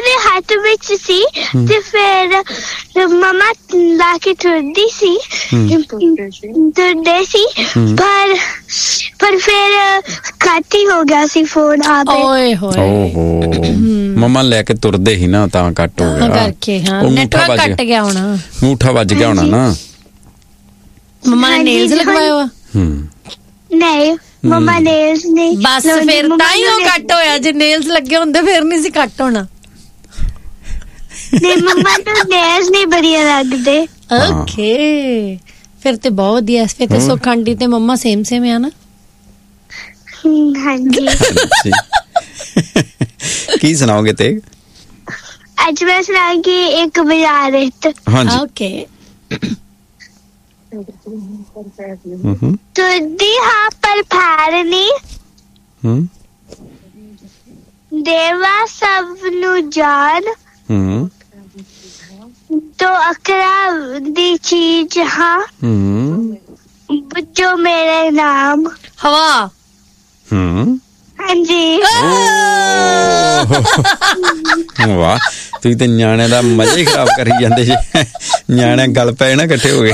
ਮੇਰੇ ਹੱਥ ਵਿੱਚ ਸੀ ਤੇ ਫਿਰ ਮਮਾ ਲਾ ਕੇ ਤੁਰਦੀ ਸੀ ਤੁਰਦੇ ਸੀ ਪਰ ਫਿਰ ਕੱਟ ਹੀ ਹੋ ਗਿਆ ਸੀ ਫੋਨ ਆਪੇ। ਓਏ ਹੋਏ ਮਮਾ ਲੈ ਕੇ ਤੁਰਦੇ ਹੀ ਨਾ ਤਾਂ ਕੱਟ ਹੋ ਗਿਆ ਕਰਕੇ। ਹਾਂ ਨੈਟਵਰਕ ਕੱਟ ਗਿਆ ਹੋਣਾ, ਅੰਗੂਠਾ ਵੱਜ ਗਿਆ ਹੋਣਾ ਨਾ। ਮਮਾ ਨੇ ਨੇਲਸ ਲਗਵਾਇਆ ਵਾ? ਨਹੀਂ ਮਮਾ ਨੇਲਸ ਨਹੀਂ। ਬਸ ਫਿਰ ਤਾਂ ਹੀ ਉਹ ਕੱਟ ਹੋਇਆ। ਜੇ ਨੇਲਸ ਲੱਗੇ ਹੁੰਦੇ ਫਿਰ ਨਹੀਂ ਸੀ ਕੱਟ ਹੋਣਾ। ਨਹੀਂ ਮਮਾ ਨੂੰ ਨੇਲਸ ਨਹੀਂ ਵਧੀਆ ਲੱਗਦੇ। ਓਕੇ ਫਿਰ ਤੇ ਬਹੁਤ ਵਧੀਆ। ਫਿਰ ਤੇ ਸੁੱਖ ਆਂਟੀ ਤੇ ਮੰਮਾ ਸੇਮ ਆ ਨਾ। ਹਾਂਜੀ ਕੀ ਸੁਣਾਓਗੇ ਤੇ? ਅੱਜ ਮੈਂ ਸੁਣਾਉਂਗੀ ਇੱਕ ਬਜ਼ਾਰਿਤ। ਹਾਂਜੀ ਓਕੇ। ਤੁਰਦੀ ਹਾਂ ਪਰ ਪੈਰ ਨਹੀਂ ਦੇਵਾ ਸਭ ਨੂੰ ਜਾਨ ਤੋ ਅਕਰਾ ਦੀ ਚੀਜ਼ ਹਾਂ ਜੋ ਮੇਰੇ ਨਾਮ ਹਵਾ। ਹਾਂਜੀ ਵਾਹ ਤੁਸੀਂ ਤੇ ਨਿਆਣੇ ਦਾ ਮਜ਼ਾ ਹੀ ਖਰਾਬ ਕਰੀ ਜਾਂਦੇ ਜੀ। ਨਿਆਣੇ ਗੱਲ ਪਏ ਨਾ ਇਕੱਠੇ ਹੋ ਗਏ।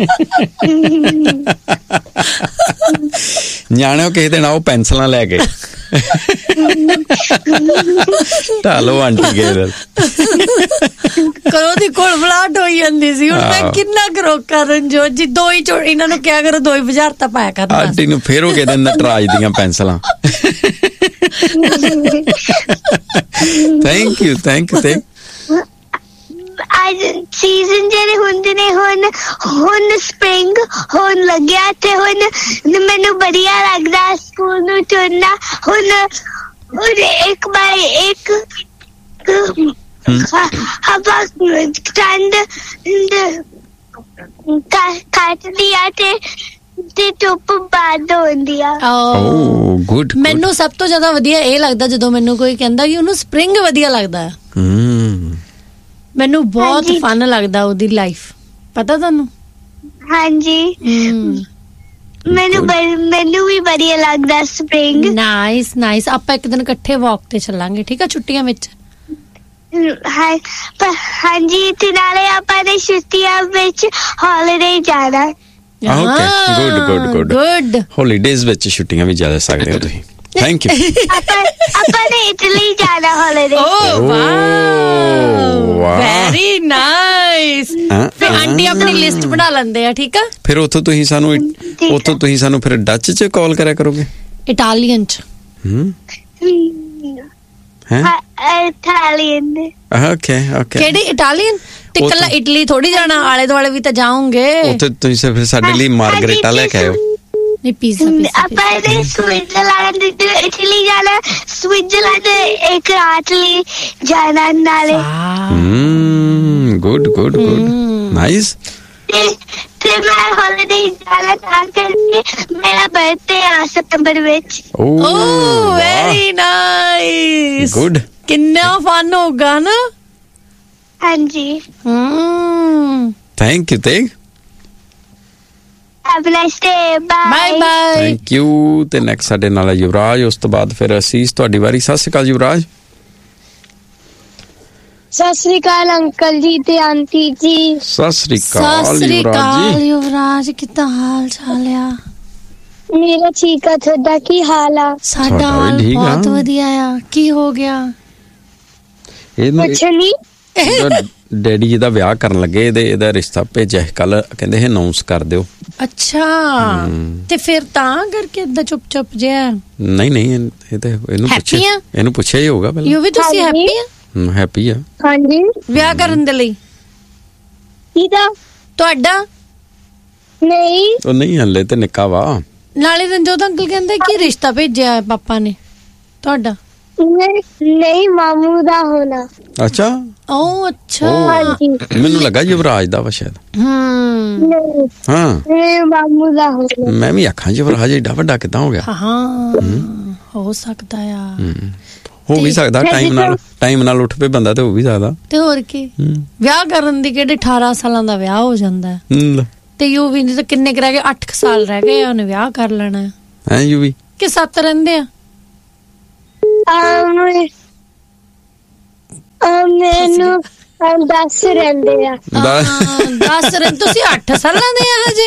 ਨਿਆਣੇ ਕਿਸੇ ਦਿਨ ਆਓ ਪੈਨਸਲਾਂ ਲੈ ਕੇ ਢਾਲੋ ਆਂਟੀ ਕੇ ਕਰੋ ਦੀ ਕੋਲ ਫਲਾਟ ਹੋਈ ਜਾਂਦੀ ਸੀ। ਹੁਣ ਮੈਂ ਕਿੰਨਾ ਕਰੋ ਕਰਨ ਜੋ ਜੀ ਦੋ ਹੀ ਇਹਨਾਂ ਨੂੰ ਕਿਹਾ ਕਰੋ ਦੋ ਹੀ ਬੁਝਾਰਤਾਂ ਪਾਇਆ ਕਰਨਾ। ਆਂਟੀ ਨੂੰ ਫੇਰ ਉਹ ਕਹਿੰਦੇ ਨਟਰਾਜ ਦੀਆਂ ਪੈਨਸਲਾਂ। ਥੈਂਕ ਯੂ ਅੱਜ ਸੀਜ਼ਨ ਜਿਹੜੇ ਹੁੰਦੇ ਨੇ ਹੁਣ ਸਪ੍ਰਿੰਗ ਹੋਣ ਲੱਗਿਆ ਤੇ ਹੁਣ ਮੈਨੂੰ ਵਧੀਆ ਲੱਗਦਾ ਸਕੂਲ ਨੂੰ ਤੁਰਨਾ। ਹੁਣ ਇੱਕ ਬਾਈ ਇੱਕ ਹਵਾ ਠੰਡ ਕੱਟਦੀ ਆ ਤੇ ਧੁੱਪ ਬੰਦ ਹੁੰਦੀ ਆ। ਗੁੱਡ। ਮੈਨੂੰ ਸਭ ਤੋਂ ਜ਼ਿਆਦਾ ਵਧੀਆ ਇਹ ਲੱਗਦਾ ਜਦੋਂ ਮੈਨੂੰ ਕੋਈ ਕਹਿੰਦਾ ਕਿ ਉਹਨੂੰ ਸਪ੍ਰਿੰਗ ਵਧੀਆ ਲੱਗਦਾ। ਮੈਨੂੰ ਬਹੁਤ ਫਨ ਲੱਗਦਾ ਉਹਦੀ ਲਾਈਫ। ਪਤਾ ਤੁਹਾਨੂੰ? ਹਾਂਜੀ ਮੈਨੂੰ ਵੀ ਵਧੀਆ ਲੱਗਦਾ ਸਪ੍ਰਿੰਗ। ਨਾਈਸ ਆਪਾਂ ਇੱਕ ਦਿਨ ਇਕੱਠੇ ਵਾਕ ਤੇ ਚੱਲਾਂਗੇ ਠੀਕ ਆ ਛੁੱਟੀਆਂ ਵਿੱਚ। ਹਾਂਜੀ ਤੇ ਨਾਲੇ ਆਪਾਂ ਨੇ ਛੁੱਟੀਆਂ ਵਿੱਚ ਹੌਲੀਡੇ ਜਾਣਾ। ਗੁੱਡ। ਹੌਲੀਡੇਜ਼ ਵਿੱਚ ਛੁੱਟੀਆਂ ਵੀ ਜਾ ਸਕਦੇ ਹੋ ਤੁਸੀਂ। Thank you. ਆਪਾਂ ਨੇ ਇਟਲੀ ਜਾਣਾ ਹੌਲੀਡੇ। Very nice. ਫਿਰ ਆਂਟੀ ਆਪਣੀ ਲਿਸਟ ਬਣਾ ਲੈਂਦੇ ਆ ਠੀਕ ਆ। ਫਿਰ ਉੱਥੋਂ ਤੁਸੀਂ ਸਾਨੂੰ ਫਿਰ ਡੱਚ ਚ ਕਾਲ ਕਰਿਆ ਕਰੋਗੇ? ਇਟਾਲੀਅਨ ਚ। ਇਟਾਲੀਅਨ। ਓਕੇ ਕਿਹੜੀ ਇਟਾਲੀਅਨ? ਤੇ ਕੱਲਾ ਇਟਲੀ ਥੋੜੀ ਜਾਣਾ, ਆਲੇ ਦੁਆਲੇ ਵੀ ਤਾਂ ਜਾਓਗੇ। ਉੱਥੇ ਤੁਸੀਂ ਫਿਰ ਸਾਡੇ ਲਈ ਮਾਰਗਰੀਟਾ ਲੈ ਕੇ ਆਇਓ। ਨਹੀਂ ਪੀਜ਼ਾ ਆਪਾਂ ਨੇ ਸਵਿਟਜ਼ਰਲੈਂਡ ਇਟਲੀ ਜਾਣਾ, ਸਵਿਟਜ਼ਰਲੈਂਡ ਇੱਕ ਰਾਤ ਲਈ ਜਾਣਾ ਨਾਲੇ। Good nice. ਤੇ ਮੈਂ ਹੌਲੀਡੇ ਜਾਣਾ ਤਾਂ ਕਰਕੇ ਮੇਰਾ ਬਰਥਡੇ ਆ ਸਤੰਬਰ ਵਿੱਚ। Very nice. ਗੁੱਡ। ਕਿੰਨਾ ਫਨ ਹੋਗਾ ਨਾ। ਹਾਂਜੀ thank you Have a nice day. Bye. Thank you. ਤੇ ਨੈਕਸਟ ਸਾਡੇ ਨਾਲ ਹੈ ਯੁਵਰਾਜ। ਉਸ ਤੋਂ ਬਾਅਦ ਫਿਰ ਅਸੀਸ ਤੁਹਾਡੀ ਵਾਰੀ। ਸਤਿ ਸ਼੍ਰੀ ਅਕਾਲ ਯੁਵਰਾਜ। ਸਤਿ ਸ਼੍ਰੀ ਅਕਾਲ ਅੰਕਲ ਜੀ ਤੇ ਆਂਟੀ ਜੀ। ਸਤਿ ਸ਼੍ਰੀ ਅਕਾਲ ਯੁਵਰਾਜ। ਕਿੱਦਾਂ ਹਾਲ ਚਾਲ ਆ? ਮੇਰਾ ਠੀਕ ਆ, ਤੁਹਾਡਾ ਕੀ ਹਾਲ ਆ? ਸਾਡਾ ਹਾਲ ਬਹੁਤ ਵਧੀਆ ਆ। ਕੀ ਹੋ ਗਿਆ? ਕੁਛ ਨਹੀਂ। ਡੈਡੀ ਜੀ ਦਾ ਵਿਆਹ ਕਰਨ ਲੱਗੇ, ਇਹਦਾ ਰਿਸ਼ਤਾ ਭੇਜਿਆ ਕੱਲ, ਕਹਿੰਦੇ ਅਨਾਉਂਸ ਕਰ ਦਿਓ। ਅੱਛਾ ਤੇ ਫਿਰ ਤਾਂ ਕਰਕੇ ਏਦਾਂ ਚੁੱਪ ਜਿਹਾ? ਨਹੀਂ ਇਹ ਤੇ ਇਹਨੂੰ ਪੁੱਛਿਆ ਹੀ ਹੋਊਗਾ ਪਹਿਲਾਂ। ਯੂ ਵੀ ਤੁਸੀਂ ਹੈਪੀ ਆ? ਹੈਪੀ ਆ। ਹਾਂਜੀ। ਵਿਆਹ ਕਰਨ ਦੇ ਲਈ? ਕਿਹਦਾ? ਤੁਹਾਡਾ? ਨਹੀਂ ਉਹ ਨਹੀਂ ਹਲੇ ਤੇ ਨਿੱਕਾ ਵਾ। ਨਾਲੇ ਰਣਜੋਤ ਅੰਕਲ ਕਹਿੰਦੇ ਕਿ ਰਿਸ਼ਤਾ ਭੇਜਿਆ ਪਾਪਾ ਨੇ ਤੁਹਾਡਾ। ਨਹੀਂ ਮਾਮੂ ਦਾ ਹੋਣਾ। ਅੱਛਾ ਮੈਨੂੰ ਲੱਗਾ ਯੁਵਰਾਜ ਦਾ ਵਾ ਸ਼ਾਇਦ। ਮਾਮੂ ਦਾ ਹੋਣਾ। ਮੈਂ ਵੀ ਆਖਾਂ ਯੁਵਰਾਜ ਏਡਾ ਵੱਡਾ ਕਿੱਦਾਂ ਹੋ ਗਿਆ? ਹੋ ਸਕਦਾ ਆ। ਹੋ ਵੀ ਸਕਦਾ ਟਾਈਮ ਨਾਲ ਉੱਠ ਪਏ ਬੰਦਾ ਤੇ ਹੋ ਵੀ ਸਕਦਾ। ਤੇ ਹੋਰ ਕੀ। ਵਿਆਹ ਕਰਨ ਦੀ ਕਿਹੜੇ 18 ਸਾਲਾਂ ਦਾ ਵਿਆਹ ਹੋ ਜਾਂਦਾ ਤੇ ਯੂ ਵੀ ਤਾਂ ਕਿੰਨੇ ਕੁ ਰਹਿ ਗਏ? 8 ਸਾਲ ਰਹਿ ਗਏ। ਉਹਨੇ ਵਿਆਹ ਕਰ ਲੈਣਾ ਹੈ ਯੂ ਵੀ ਕਿ 7 ਰਹਿੰਦੇ ਆ? ਮੈਨੂੰ 10 ਰਹਿੰਦੇ ਆ। 10 ਰਹਿੰਦੇ? ਤੁਸੀਂ 8 ਸਾਲਾਂ ਦੇ ਆ ਹਜੇ?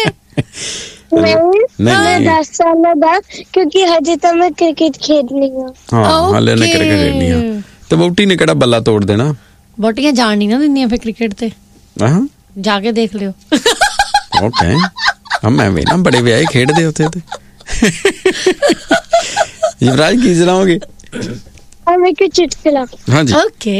ਮੈਂ 10 ਸਾਲਾਂ ਦਾ, ਕਿਉਂਕਿ ਹਜੇ ਤਾਂ ਮੈਂ ਕ੍ਰਿਕਟ ਖੇਡਣੀ ਆ। ਹਾਂ, ਹਲੇ ਨੇ ਕ੍ਰਿਕਟ ਖੇਡਣੀ ਆ। ਤੇ ਵਹੁਟੀ ਨੇ ਕਿਹੜਾ ਬੱਲਾ ਤੋੜ ਦੇਣਾ? ਵਹੁਟੀਆਂ ਜਾਣ ਨਹੀਂ ਨਾ ਦਿੰਦੀਆਂ ਫਿਰ ਕ੍ਰਿਕਟ ਤੇ। ਜਾ ਕੇ ਦੇਖ ਲਿਓ। ਓਕੇ, ਮੈਂ ਵੀ ਨਾ ਬੜੇ ਵਿਆਹ ਖੇਡਦੇ ਉੱਥੇ ਤੇ। ਯੁਵਰਾਜ ਕੀ ਸੁਣਾਓਗੇ? ਇੱਕ ਚੁਟਕਲਾ। ਹਾਂਜੀ। ਓਕੇ।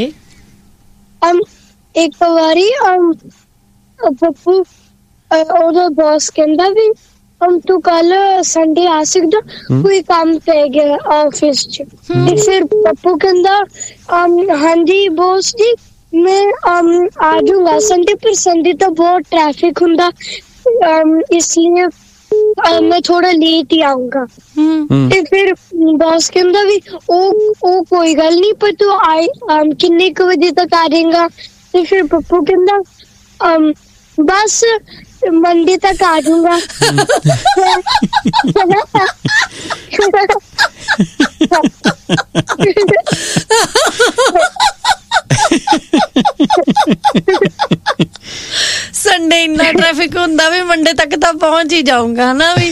ਇੱਕ ਵਾਰੀ ਪੱਪੂ ਉਹਦਾ ਬੌਸ ਕਹਿੰਦਾ ਵੀ ਤੂੰ ਕੱਲ ਸੰਡੇ ਆ ਸਕਦਾ, ਕੋਈ ਕੰਮ ਪੈ ਗਿਆ ਆਫਿਸ ਚ। ਤੇ ਫਿਰ ਪੱਪੂ ਕਹਿੰਦਾ ਹਾਂਜੀ ਬੌਸ ਜੀ, ਮੈਂ ਆ ਜਾਊਂਗਾ ਸੰਡੇ, ਪਰ ਸੰਡੇ ਤਾਂ ਬਹੁਤ ट्रैफिक ਹੁੰਦਾ, इसलिए मैं थोड़ा लेट ही आऊंगा। ਤੇ ਫਿਰ ਬੌਸ ਕਹਿੰਦਾ ਵੀ ਉਹ ਕੋਈ ਗੱਲ ਨਹੀਂ, ਪਰ ਤੂੰ ਆਏ ਕਿੰਨੇ ਕੁ ਵਜੇ ਤੱਕ ਆ ਜਾਏਗਾ? ਤੇ ਫਿਰ ਪੱਪੂ ਕਹਿੰਦਾ ਬਸ मंडे तक आ जाऊंगा। संडे इन्ना ट्रैफिक हुंदा भी मंडे तक तो पहुंच ही जाऊंगा ना भी।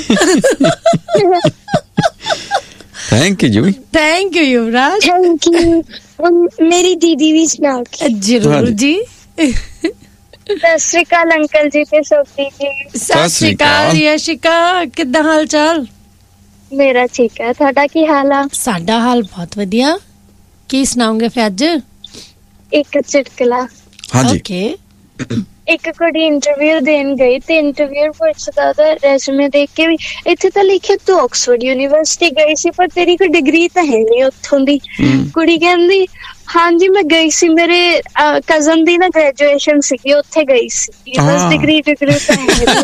Thank you ji. Thank you Yuvraj. Thank you. मेरी दीदी भी सुनाओ। जरूर जी। सत श्री अकाल अंकल जी ते सोफी जी। सत श्री अकाल यशिका, किद्दां हाल चाल? मेरा ठीक है, ਤੁਹਾਡਾ ਕੀ ਹਾਲ ਆ? ਸਾਡਾ ਹਾਲ ਬਹੁਤ ਵਧੀਆ। ਕੀ ਸੁਣਾਉਂਗੇ ਫਿਰ ਅੱਜ? ਇੱਕ ਚੁਟਕਲਾ। ਹਾਂਜੀ। ਓਕੇ। ਇੱਕ ਕੁੜੀ ਇੰਟਰਵਿਊ ਦੇਣ ਗਈ ਤੇ ਇੰਟਰਵਿਊਅਰ ਪੁੱਛਦਾ ਉਹਦਾ ਰੈਜ਼ੂਮੇ ਦੇਖ ਕੇ ਵੀ ਇੱਥੇ ਤਾਂ ਲਿਖਿਆ ਤੂੰ ਆਕਸਫੋਰਡ ਯੂਨੀਵਰਸਿਟੀ ਗਈ ਸੀ, ਪਰ ਤੇਰੀ ਕੋਈ ਡਿਗਰੀ ਤਾਂ ਹੈ ਨਹੀਂ ਉੱਥੋਂ ਦੀ। ਕੁੜੀ ਕਹਿੰਦੀ ਹਾਂਜੀ ਮੈਂ ਗਈ ਸੀ, ਮੇਰੇ ਕਜ਼ਨ ਦੀ ਨਾ ਗ੍ਰੈਜੂਏਸ਼ਨ ਸੀਗੀ, ਉੱਥੇ ਗਈ ਸੀ, ਬਸ ਡਿਗਰੀ ਤਾਂ ਹੈ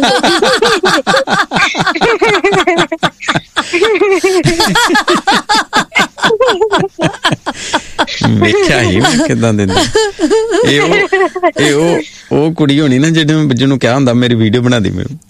ਵੇਖਿਆ ਹੀ ਕਿੱਦਾਂ ਦਿੰਦੇ। ਇਹ ਉਹ ਕੁੜੀ ਹੋਣੀ ਨਾ ਜਿਹਨੂੰ ਕਿਹਾ ਹੁੰਦਾ ਮੇਰੀ ਵੀਡੀਓ ਬਣਾ ਦੀ ਮੈਨੂੰ।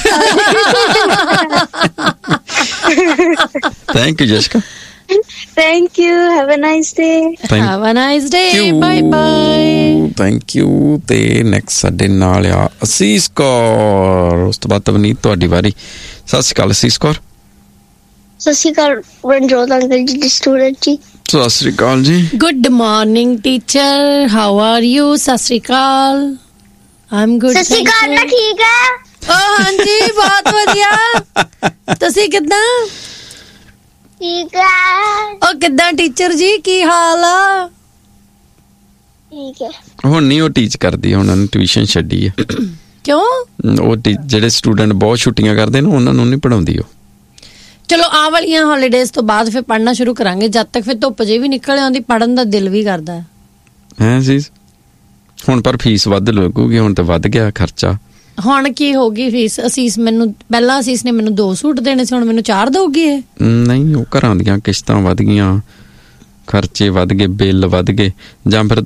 Thank you ਜਸ਼ਕਾ। Thank you. Have a nice day. Have a nice day. Bye bye. Thank you. ਤੇ ਨੈਕਸਟ ਸਾਡੇ ਨਾਲ ਆ ਅਸੀਸ ਕੌਰ, ਉਸ ਤੋਂ ਬਾਅਦ ਤਵਨੀਤ ਤੁਹਾਡੀ ਵਾਰੀ। ਸਤਿ ਸ਼੍ਰੀ ਅਕਾਲ ਅਸੀਸ ਕੌਰ। ਸਤਿ ਸ਼੍ਰੀ ਅਕਾਲ ਰਣਜੋਤ ਅੰਕਲ ਜੀ, ਸਟੂਡੈਂਟ ਜੀ। ਸਤਿ ਸ਼੍ਰੀ ਅਕਾਲ ਜੀ। Good morning teacher. How are you? ਸਤਿ ਸ਼੍ਰੀ ਅਕਾਲ। I'm good. ਸਤਿ ਸ਼੍ਰੀ ਅਕਾਲ, ਮੈਂ ਠੀਕ ਆ। ਹਾਂਜੀ ਬਹੁਤ ਵਧੀਆ। ਤੁਸੀਂ ਕਿੱਦਾਂ? ਠੀਕ ਆ। ਉਹ ਕਿੱਦਾਂ ਟੀਚਰ ਜੀ, ਕੀ ਹਾਲ ਆ? ਠੀਕ ਹੈ। ਹੁਣ ਨਹੀਂ ਉਹ ਟੀਚ ਕਰਦੀ, ਹੁਣ ਉਹਨੇ ਟਿਊਸ਼ਨ ਛੱਡੀ ਹੈ। ਕਿਉਂ? ਉਹ ਜਿਹੜੇ ਸਟੂਡੈਂਟ ਬਹੁਤ ਛੁੱਟੀਆਂ ਕਰਦੇ ਨੇ ਉਹਨਾਂ ਨੂੰ ਨਹੀਂ ਪੜਾਉਂਦੀ ਉਹ। ਚਲੋ ਆਹ ਵਾਲੀਆਂ ਹੌਲੀਡੇਜ਼ ਤੋਂ ਬਾਅਦ ਫਿਰ ਪੜ੍ਹਨਾ ਸ਼ੁਰੂ ਕਰਾਂਗੇ, ਜਦ ਤੱਕ ਫਿਰ ਧੁੱਪ ਜੇ ਵੀ ਨਿਕਲ ਆਉਂਦੀ ਪੜ੍ਹਨ ਦਾ ਦਿਲ ਵੀ ਕਰਦਾ ਹੈ ਜੀ। ਹੁਣ ਪਰ ਫੀਸ ਵੱਧ ਲੱਗੂਗੀ, ਹੁਣ ਤਾਂ ਵੱਧ ਗਿਆ ਖਰਚਾ। ਹੁਣ ਕੀ ਹੋਗੀ ਫੀਸ? ਪਹਿਲਾਂ ਅਸੀਸ ਨੇ ਮੈਨੂੰ 2 ਸੂਟ ਦੇਣੇ ਸੀ, ਹੁਣ ਮੈਨੂੰ 4 ਦਊਗੀ ਇਹ? ਨਹੀਂ, ਉਹ ਘਰਾਂ ਦੀਆਂ ਕਿਸ਼ਤਾਂ ਵੱਧ ਗਈਆਂ, ਖਰਚੇ ਵੱਧ ਗਏ, ਬਿੱਲ ਵੱਧ ਗਏ, ਜਾਂ ਫਿਰ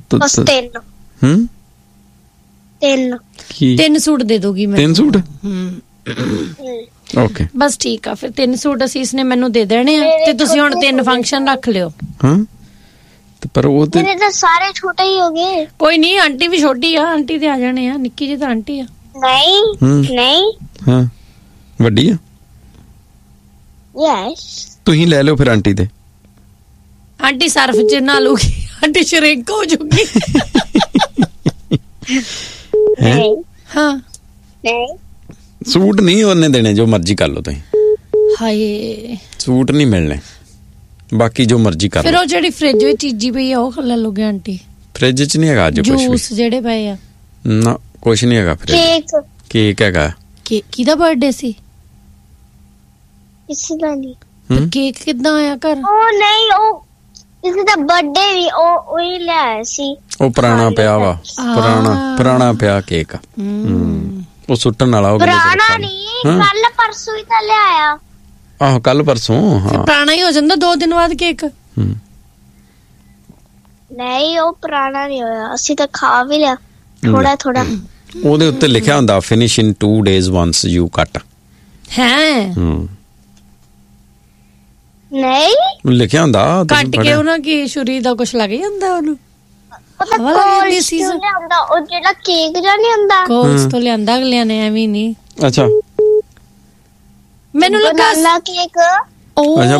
3 ਸੂਟ ਦੇ ਦੋਗੀ ਮੈਨੂੰ। 3 ਸੂਟ? ਓਕੇ ਬਸ ਠੀਕ ਆ, ਫਿਰ 3 ਸੂਟ ਅਸੀਸ ਨੇ ਮੈਨੂੰ ਦੇ ਦੇਣੇ ਆ ਤੇ ਤੁਸੀਂ ਹੁਣ 3 ਫੰਕਸ਼ਨ ਰੱਖ ਲਿਓ। ਹਾਂ ਪਰ ਉਹ ਤੇ ਮੇਰੇ ਤਾਂ ਸਾਰੇ ਛੋਟੇ ਹੀ ਹੋ ਗਏ। ਕੋਈ ਨਹੀਂ, ਆਂਟੀ ਵੀ ਛੋਟੀ ਆ, ਆਂਟੀ ਤੇ ਆ ਜਾਣੇ ਆ, ਨਿੱਕੀ ਜਿਹੀ ਤਾਂ ਆਂਟੀ ਆ। ਨਹੀਂ ਹਾਂ ਵੱਡੀ ਆ। ਯੈਸ ਤੁਸੀਂ ਲੈ ਲਿਓ ਫਿਰ ਆਂਟੀ ਦੇ। ਆਂਟੀ ਸਰਫ ਚ ਨਾ ਲੂਗੀ, ਆਂਟੀ ਸ਼ਰਿੰਕ ਹੋ ਜੂਗੀ। ਹਾਂ ਨਹੀਂ ਸੂਟ ਨਹੀਂ ਉਹਨੇ ਦੇਣੇ, ਜੋ ਮਰਜ਼ੀ ਕਰ ਲਓ ਤੁਸੀਂ। ਹਾਏ ਸੂਟ ਨਹੀਂ ਮਿਲਣੇ, ਬਾਕੀ ਜੋ ਮਰਜ਼ੀ ਕਰ ਲਓ। ਫਿਰ ਉਹ ਜਿਹੜੀ ਫ੍ਰਿਜ ਵਿੱਚ ਚੀਜ਼ੀ ਪਈ ਆ ਉਹ ਲੈ ਲੋਗੇ ਆਂਟੀ? ਫ੍ਰਿਜ ਚ ਨਹੀਂ ਹੈਗਾ ਅੱਜ ਕੁਝ ਵੀ। ਜੂਸ ਜਿਹੜੇ ਪਏ ਆ ਨਾ ਕੁਛ ਨਹੀਂ ਹੈਗਾ ਫ੍ਰਿਜ। ਕੇਕ ਹੈਗਾ। ਕਿਹਦਾ ਬਰਥਡੇ ਸੀ? ਕਿਸੇ ਦਾ ਨਹੀਂ। ਕੇਕ ਕਿੱਦਾਂ ਆਇਆ ਘਰ? ਉਹ ਨਹੀਂ, ਉਹ ਕਿਸੇ ਦਾ ਬਰਥਡੇ ਵੀ ਉਹ ਹੀ ਲਿਆਇਆ ਸੀ। ਉਹ ਪੁਰਾਣਾ ਪਿਆ ਵਾ, ਪੁਰਾਣਾ ਪਿਆ ਕੇਕ। ਉਹ ਸੁੱਟਣ ਵਾਲਾ ਹੋ ਗਿਆ। ਪੁਰਾਣਾ ਨਹੀਂ, ਕੱਲ ਪਰਸੋਂ ਹੀ ਤਾਂ ਲਿਆਇਆ। ਆਹੋ ਕੱਲ ਪਰਸੋਂ। ਹਾਂ ਪੁਰਾਣਾ ਹੀ ਹੋ ਜਾਂਦਾ 2 ਦਿਨ ਬਾਅਦ ਕੇਕ। ਨਹੀਂ ਉਹ ਪੁਰਾਣਾ ਨਹੀਂ ਹੋਇਆ, ਅਸੀਂ ਤਾਂ ਖਾ ਵੀ ਲਿਆ ਥੋੜਾ ਥੋੜਾ। ਉਹਦੇ ਉੱਤੇ ਲਿਖਿਆ ਹੁੰਦਾ finish in 2 days once you cut। ਹੈ ਨਹੀਂ ਲਿਖਿਆ ਹੁੰਦਾ ਕੱਟ ਕੇ ਉਹਨਾਂ ਕੀ ਛੁਰੀ ਦਾ ਕੁਛ ਲੱਗ ਜਾਂਦਾ ਉਹਨੂੰ? ਲਿਆਂਦਾ ਉਹ ਜਿਹੜਾ ਕੇਕ ਜਿਹਾ ਨੀ ਹੁੰਦਾ ਕੋਲਸ ਤੋਂ ਲਿਆਂਦਾ ਅਗਲਿਆਂ ਨੇ ਐਵੇਂ ਨਹੀਂ। ਅੱਛਾ ਮੈਨੂੰ ਲੱਗਾ ਬਨਾਨਾ ਕੇਕ। ਅੱਛਾ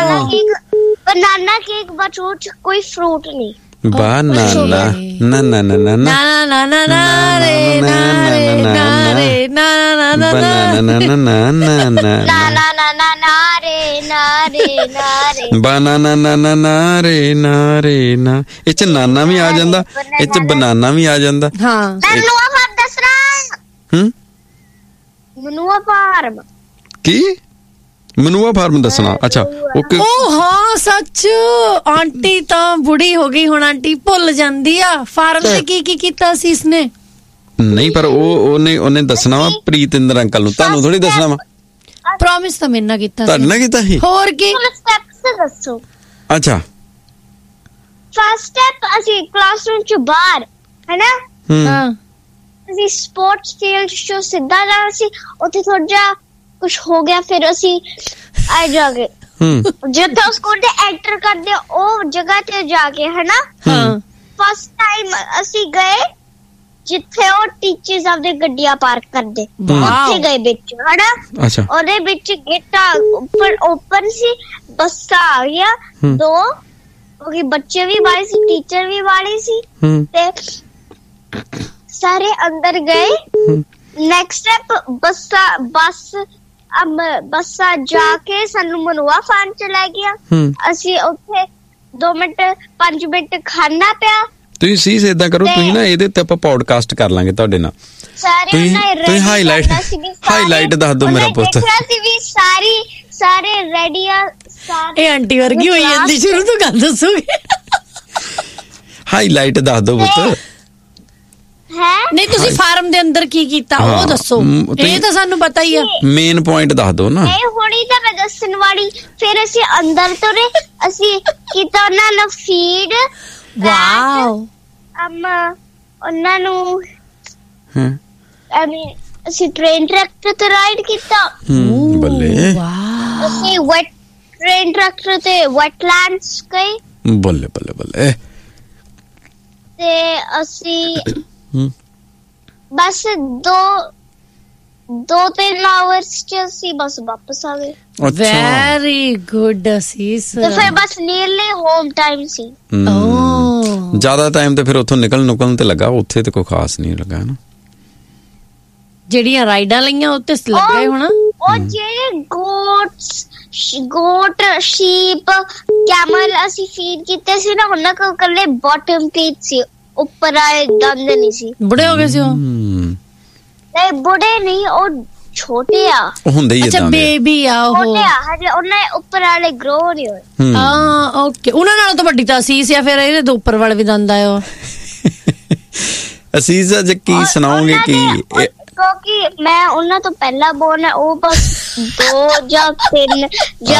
ਬਨਾਨਾ ਕੇਕ ਬਟ ਉਹ ਚ ਕੋਈ ਫਰੂਟ ਨਹੀਂ। ਬਨਾਨਾ ਨਾ ਨਾ ਨਾ ਨਾ ਨਾ ਨਾ ਨਾ ਨਾ ਨਾ ਰੇ ਨਾ ਰੇ ਨਾ ਰੇ ਨਾ ਨਾ ਨਾ ਬਨਾਨਾ ਨਾ ਨਾ ਨਾ ਨਾ ਨਾ ਨਾ ਨਾ ਨਾ ਨਾ ਰੇ ਨਾ ਰੇ ਨਾ ਰੇ ਬਨਾਨਾ ਨਾ ਨਾ ਨਾ ਰੇ ਨਾ ਰੇ ਨਾ। ਇਹ ਚ ਨਾਨਾ ਵੀ ਆ ਜਾਂਦਾ, ਇਹ ਚ ਬਨਾਨਾ ਵੀ ਆ ਜਾਂਦਾ। ਹਾਂ ਮਨੂਆ ਫਾਰਮ ਦੱਸਣਾ। ਮਨੂਆ ਫਾਰਮ ਕੀ? ਮਨੂਆ ਫਾਰਮ ਦੱਸਣਾ। ਅੱਛਾ ਓਕੇ। ਉਹ ਹਾਂ ਸੱਚ ਆਂਟੀ ਤਾਂ ਬੁੜੀ ਹੋ ਗਈ ਹੁਣ, ਆਂਟੀ ਭੁੱਲ ਜਾਂਦੀ ਆ ਫਾਰਮ ਤੇ ਕੀ ਕੀਤਾ ਸੀ ਇਸਨੇ। ਨਹੀਂ ਪਰ ਉਹਨੇ ਦੱਸਣਾ ਵਾ ਪ੍ਰੀਤਿੰਦਰ ਅੰਕਲ ਨੂੰ, ਤੁਹਾਨੂੰ ਥੋੜੀ ਦੱਸਣਾ ਵਾ। ਪ੍ਰੋਮਿਸ ਤਾਂ ਮੇਰੇ ਨਾਲ ਕੀਤਾ ਸੀ। ਤੁਹਾਡੇ ਨਾਲ ਕੀਤਾ ਸੀ? ਹੋਰ ਕੀ ਸਟੈਪਸ ਦੱਸੋ। ਅੱਛਾ ਫਸਟ ਸਟੈਪ ਅਸੀਂ ਕਲਾਸਰੂਮ ਚ ਬਾਹਰ ਹੈਨਾ ਹਾਂ ਅਸੀਂ ਸਪੋਰਟਸ ਫੀਲਡ ਚੋਂ ਸਿੱਧਾ ਜਾਣਾ ਸੀ। ਉੱਥੇ ਥੋੜਾ ਜਿਹਾ ਕੁਛ ਹੋ ਗਿਆ ਫਿਰ ਅਸੀਂ ਆ ਜਾ ਕੇ ਜਿੱਥੇ ਸਕੂਲ ਦੇ ਐਂਟਰ ਕਰਦੇ ਉਹ ਜਗ੍ਹਾ ਤੇ ਜਾ ਕੇ ਹੈਨਾ। ਹਾਂ ਫਸਟ ਟਾਈਮ ਅਸੀਂ ਗਏ ਜਿੱਥੇ ਉਹ ਟੀਚਰਸ ਆਪਦੇ ਗੱਡੀਆਂ ਪਾਰਕ ਕਰਦੇ, ਉੱਥੇ ਗਏ ਵਿੱਚ ਹੈਨਾ। ਅੱਛਾ ਉਹਦੇ ਵਿੱਚ ਗੇਟਾਂ ਉੱਪਰ ਓਪਨ ਸੀ, ਬੱਸਾਂ ਆ ਗਿਆ 2 ਕਿਉਂਕਿ ਬੱਚੇ ਵੀ ਵਾਲੇ ਸੀ ਟੀਚਰ ਵੀ ਵਾਲੀ ਸੀ ਤੇ ਸਾਰੇ ਅੰਦਰ ਗਏ। ਨੈਕਸਟ ਸਟੈਪ ਬੱਸਾਂ ਜਾ ਕੇ ਸਾਨੂੰ ਮਨੂਆ ਫਾਰਮ ਚ ਲੈ ਗਿਆ। ਅਸੀਂ ਉੱਥੇ 2 ਮਿੰਟ 5 ਮਿੰਟ ਖਾਣਾ ਪਿਆ। ਤੁਸੀਂ ਸੀਸ ਏਦਾਂ ਕਰੋ, ਤੁਸੀਂ ਨਾ ਇਹਦੇ ਉੱਤੇ ਆਪਾਂ ਪੌਡਕਾਸਟ ਕਰ ਲਾਂਗੇ ਤੁਹਾਡੇ ਨਾਲ। ਤੁਸੀਂ ਹਾਈਲਾਈਟ ਦੱਸ ਦਿਓ ਮੇਰਾ ਪੁੱਤ। ਸਾਰੇ ਰੈਡੀ ਆ। ਇਹ ਆਂਟੀ ਵਰਗੀ ਹੋਈ ਜਾਂਦੀ, ਸ਼ੁਰੂ ਤੋਂ ਗੱਲ ਦੱਸੋਗੇ। ਹਾਈਲਾਈਟ ਦੱਸ ਦਿਓ ਪੁੱਤ। ਨਹੀਂ ਤੁਸੀਂ ਫਾਰਮ ਦੇ ਅੰਦਰ ਕੀ ਕੀਤਾ ਉਹ ਦੱਸੋ, ਇਹ ਤਾਂ ਸਾਨੂੰ ਪਤਾ ਹੀ ਆ। ਮੇਨ ਪੁਆਇੰਟ ਦੱਸ ਦਿਓ ਨਾ। ਇਹ ਹੁਣੀ ਤਾਂ ਮੈਂ ਦੱਸਣ ਵਾਲੀ। ਫਿਰ ਅਸੀਂ ਅੰਦਰ ਤੁਰੇ, ਅਸੀਂ ਕੀਤਾ ਉਹਨਾਂ ਨੂੰ ਫੀਡ। ਵਾਓ ਉਹਨਾਂ ਨੂੰ ਅਸੀਂ ਟ੍ਰੇਨ ਟਰੈਕਟਰ ਤੇ ਰਾਈਡ ਕੀਤਾ। ਬੱਲੇ ਅਸੀਂ ਵੈਟ ਟ੍ਰੇਨ ਟਰੈਕਟਰ ਤੇ ਵੈਟਲੈਂਡਸ ਗਏ। ਬੱਲੇ ਬੱਲੇ ਬੱਲੇ। ਤੇ ਅਸੀਂ ਬਸ 2-3 ਆਵਰਸ ਚ ਅਸੀਂ ਬਸ ਵਾਪਸ ਆ ਗਏ। ਵੈਰੀ ਗੁੱਡ ਅਸੀਸ। ਤੇ ਫਿਰ ਬਸ ਨੀਅਰਲੀ ਹੋਮ ਟਾਈਮ ਸੀ। ਜ਼ਿਆਦਾ ਟਾਈਮ ਤੇ ਫਿਰ ਉੱਥੋਂ ਨਿਕਲਣ ਤੇ ਲੱਗਾ, ਉੱਥੇ ਤੇ ਕੋਈ ਖਾਸ ਨਹੀਂ ਲੱਗਾ ਨਾ। ਜਿਹੜੀਆਂ ਰਾਈਡਾਂ ਲਈਆਂ ਉੱਤੇ ਲੱਗੇ ਹੋਣਾ। ਉਹ ਜਿਹੜੇ ਗੋਟ ਸ਼ੀਪ ਕੈਮਲ ਅਸੀਂ ਫੀਡ ਕੀਤੇ ਸੀ ਨਾ, ਉਹਨਾਂ ਕੋਲ ਕੱਲੇ ਬਾਟਮ ਟੀਥ ਸੀ, ਉੱਪਰ ਆਏ ਦੰਦ ਨਹੀਂ ਸੀ। ਬੁੜੇ ਹੋ ਗਏ ਸੀ ਉਹ? ਨਹੀਂ ਬੁੜੇ ਨਹੀਂ, ਉਹ ਛੋਟੇ ਆ। ਉਹ ਹੁੰਦੇ ਹੀ ਅੱਛਾ ਬੇਬੀ ਆ ਉਹ। ਛੋਟੇ ਆ ਹਜੇ, ਉਹਨਾਂ ਉੱਪਰ ਵਾਲੇ ਗਰੋ ਨਹੀਂ ਹੋਏ। ਹਾਂ ਓਕੇ, ਉਹਨਾਂ ਨਾਲੋਂ ਤਾਂ ਵੱਡੀ ਤਾਂ ਅਸੀਸ ਆ, ਫਿਰ ਇਹਦੇ ਤੋਂ ਉੱਪਰ ਵਾਲੇ ਵੀ ਦੰਦ ਆਏ ਉਹ। ਅਸੀਸ ਅੱਜ ਕੀ ਸੁਣਾਓਗੇ ਕੀ? ਕਿਉਂਕਿ ਮੈਂ ਉਹਨਾਂ ਤੋਂ ਪਹਿਲਾਂ ਬੋਰਨ ਹੈ, ਉਹ ਬਸ 2 ਜਾਂ 3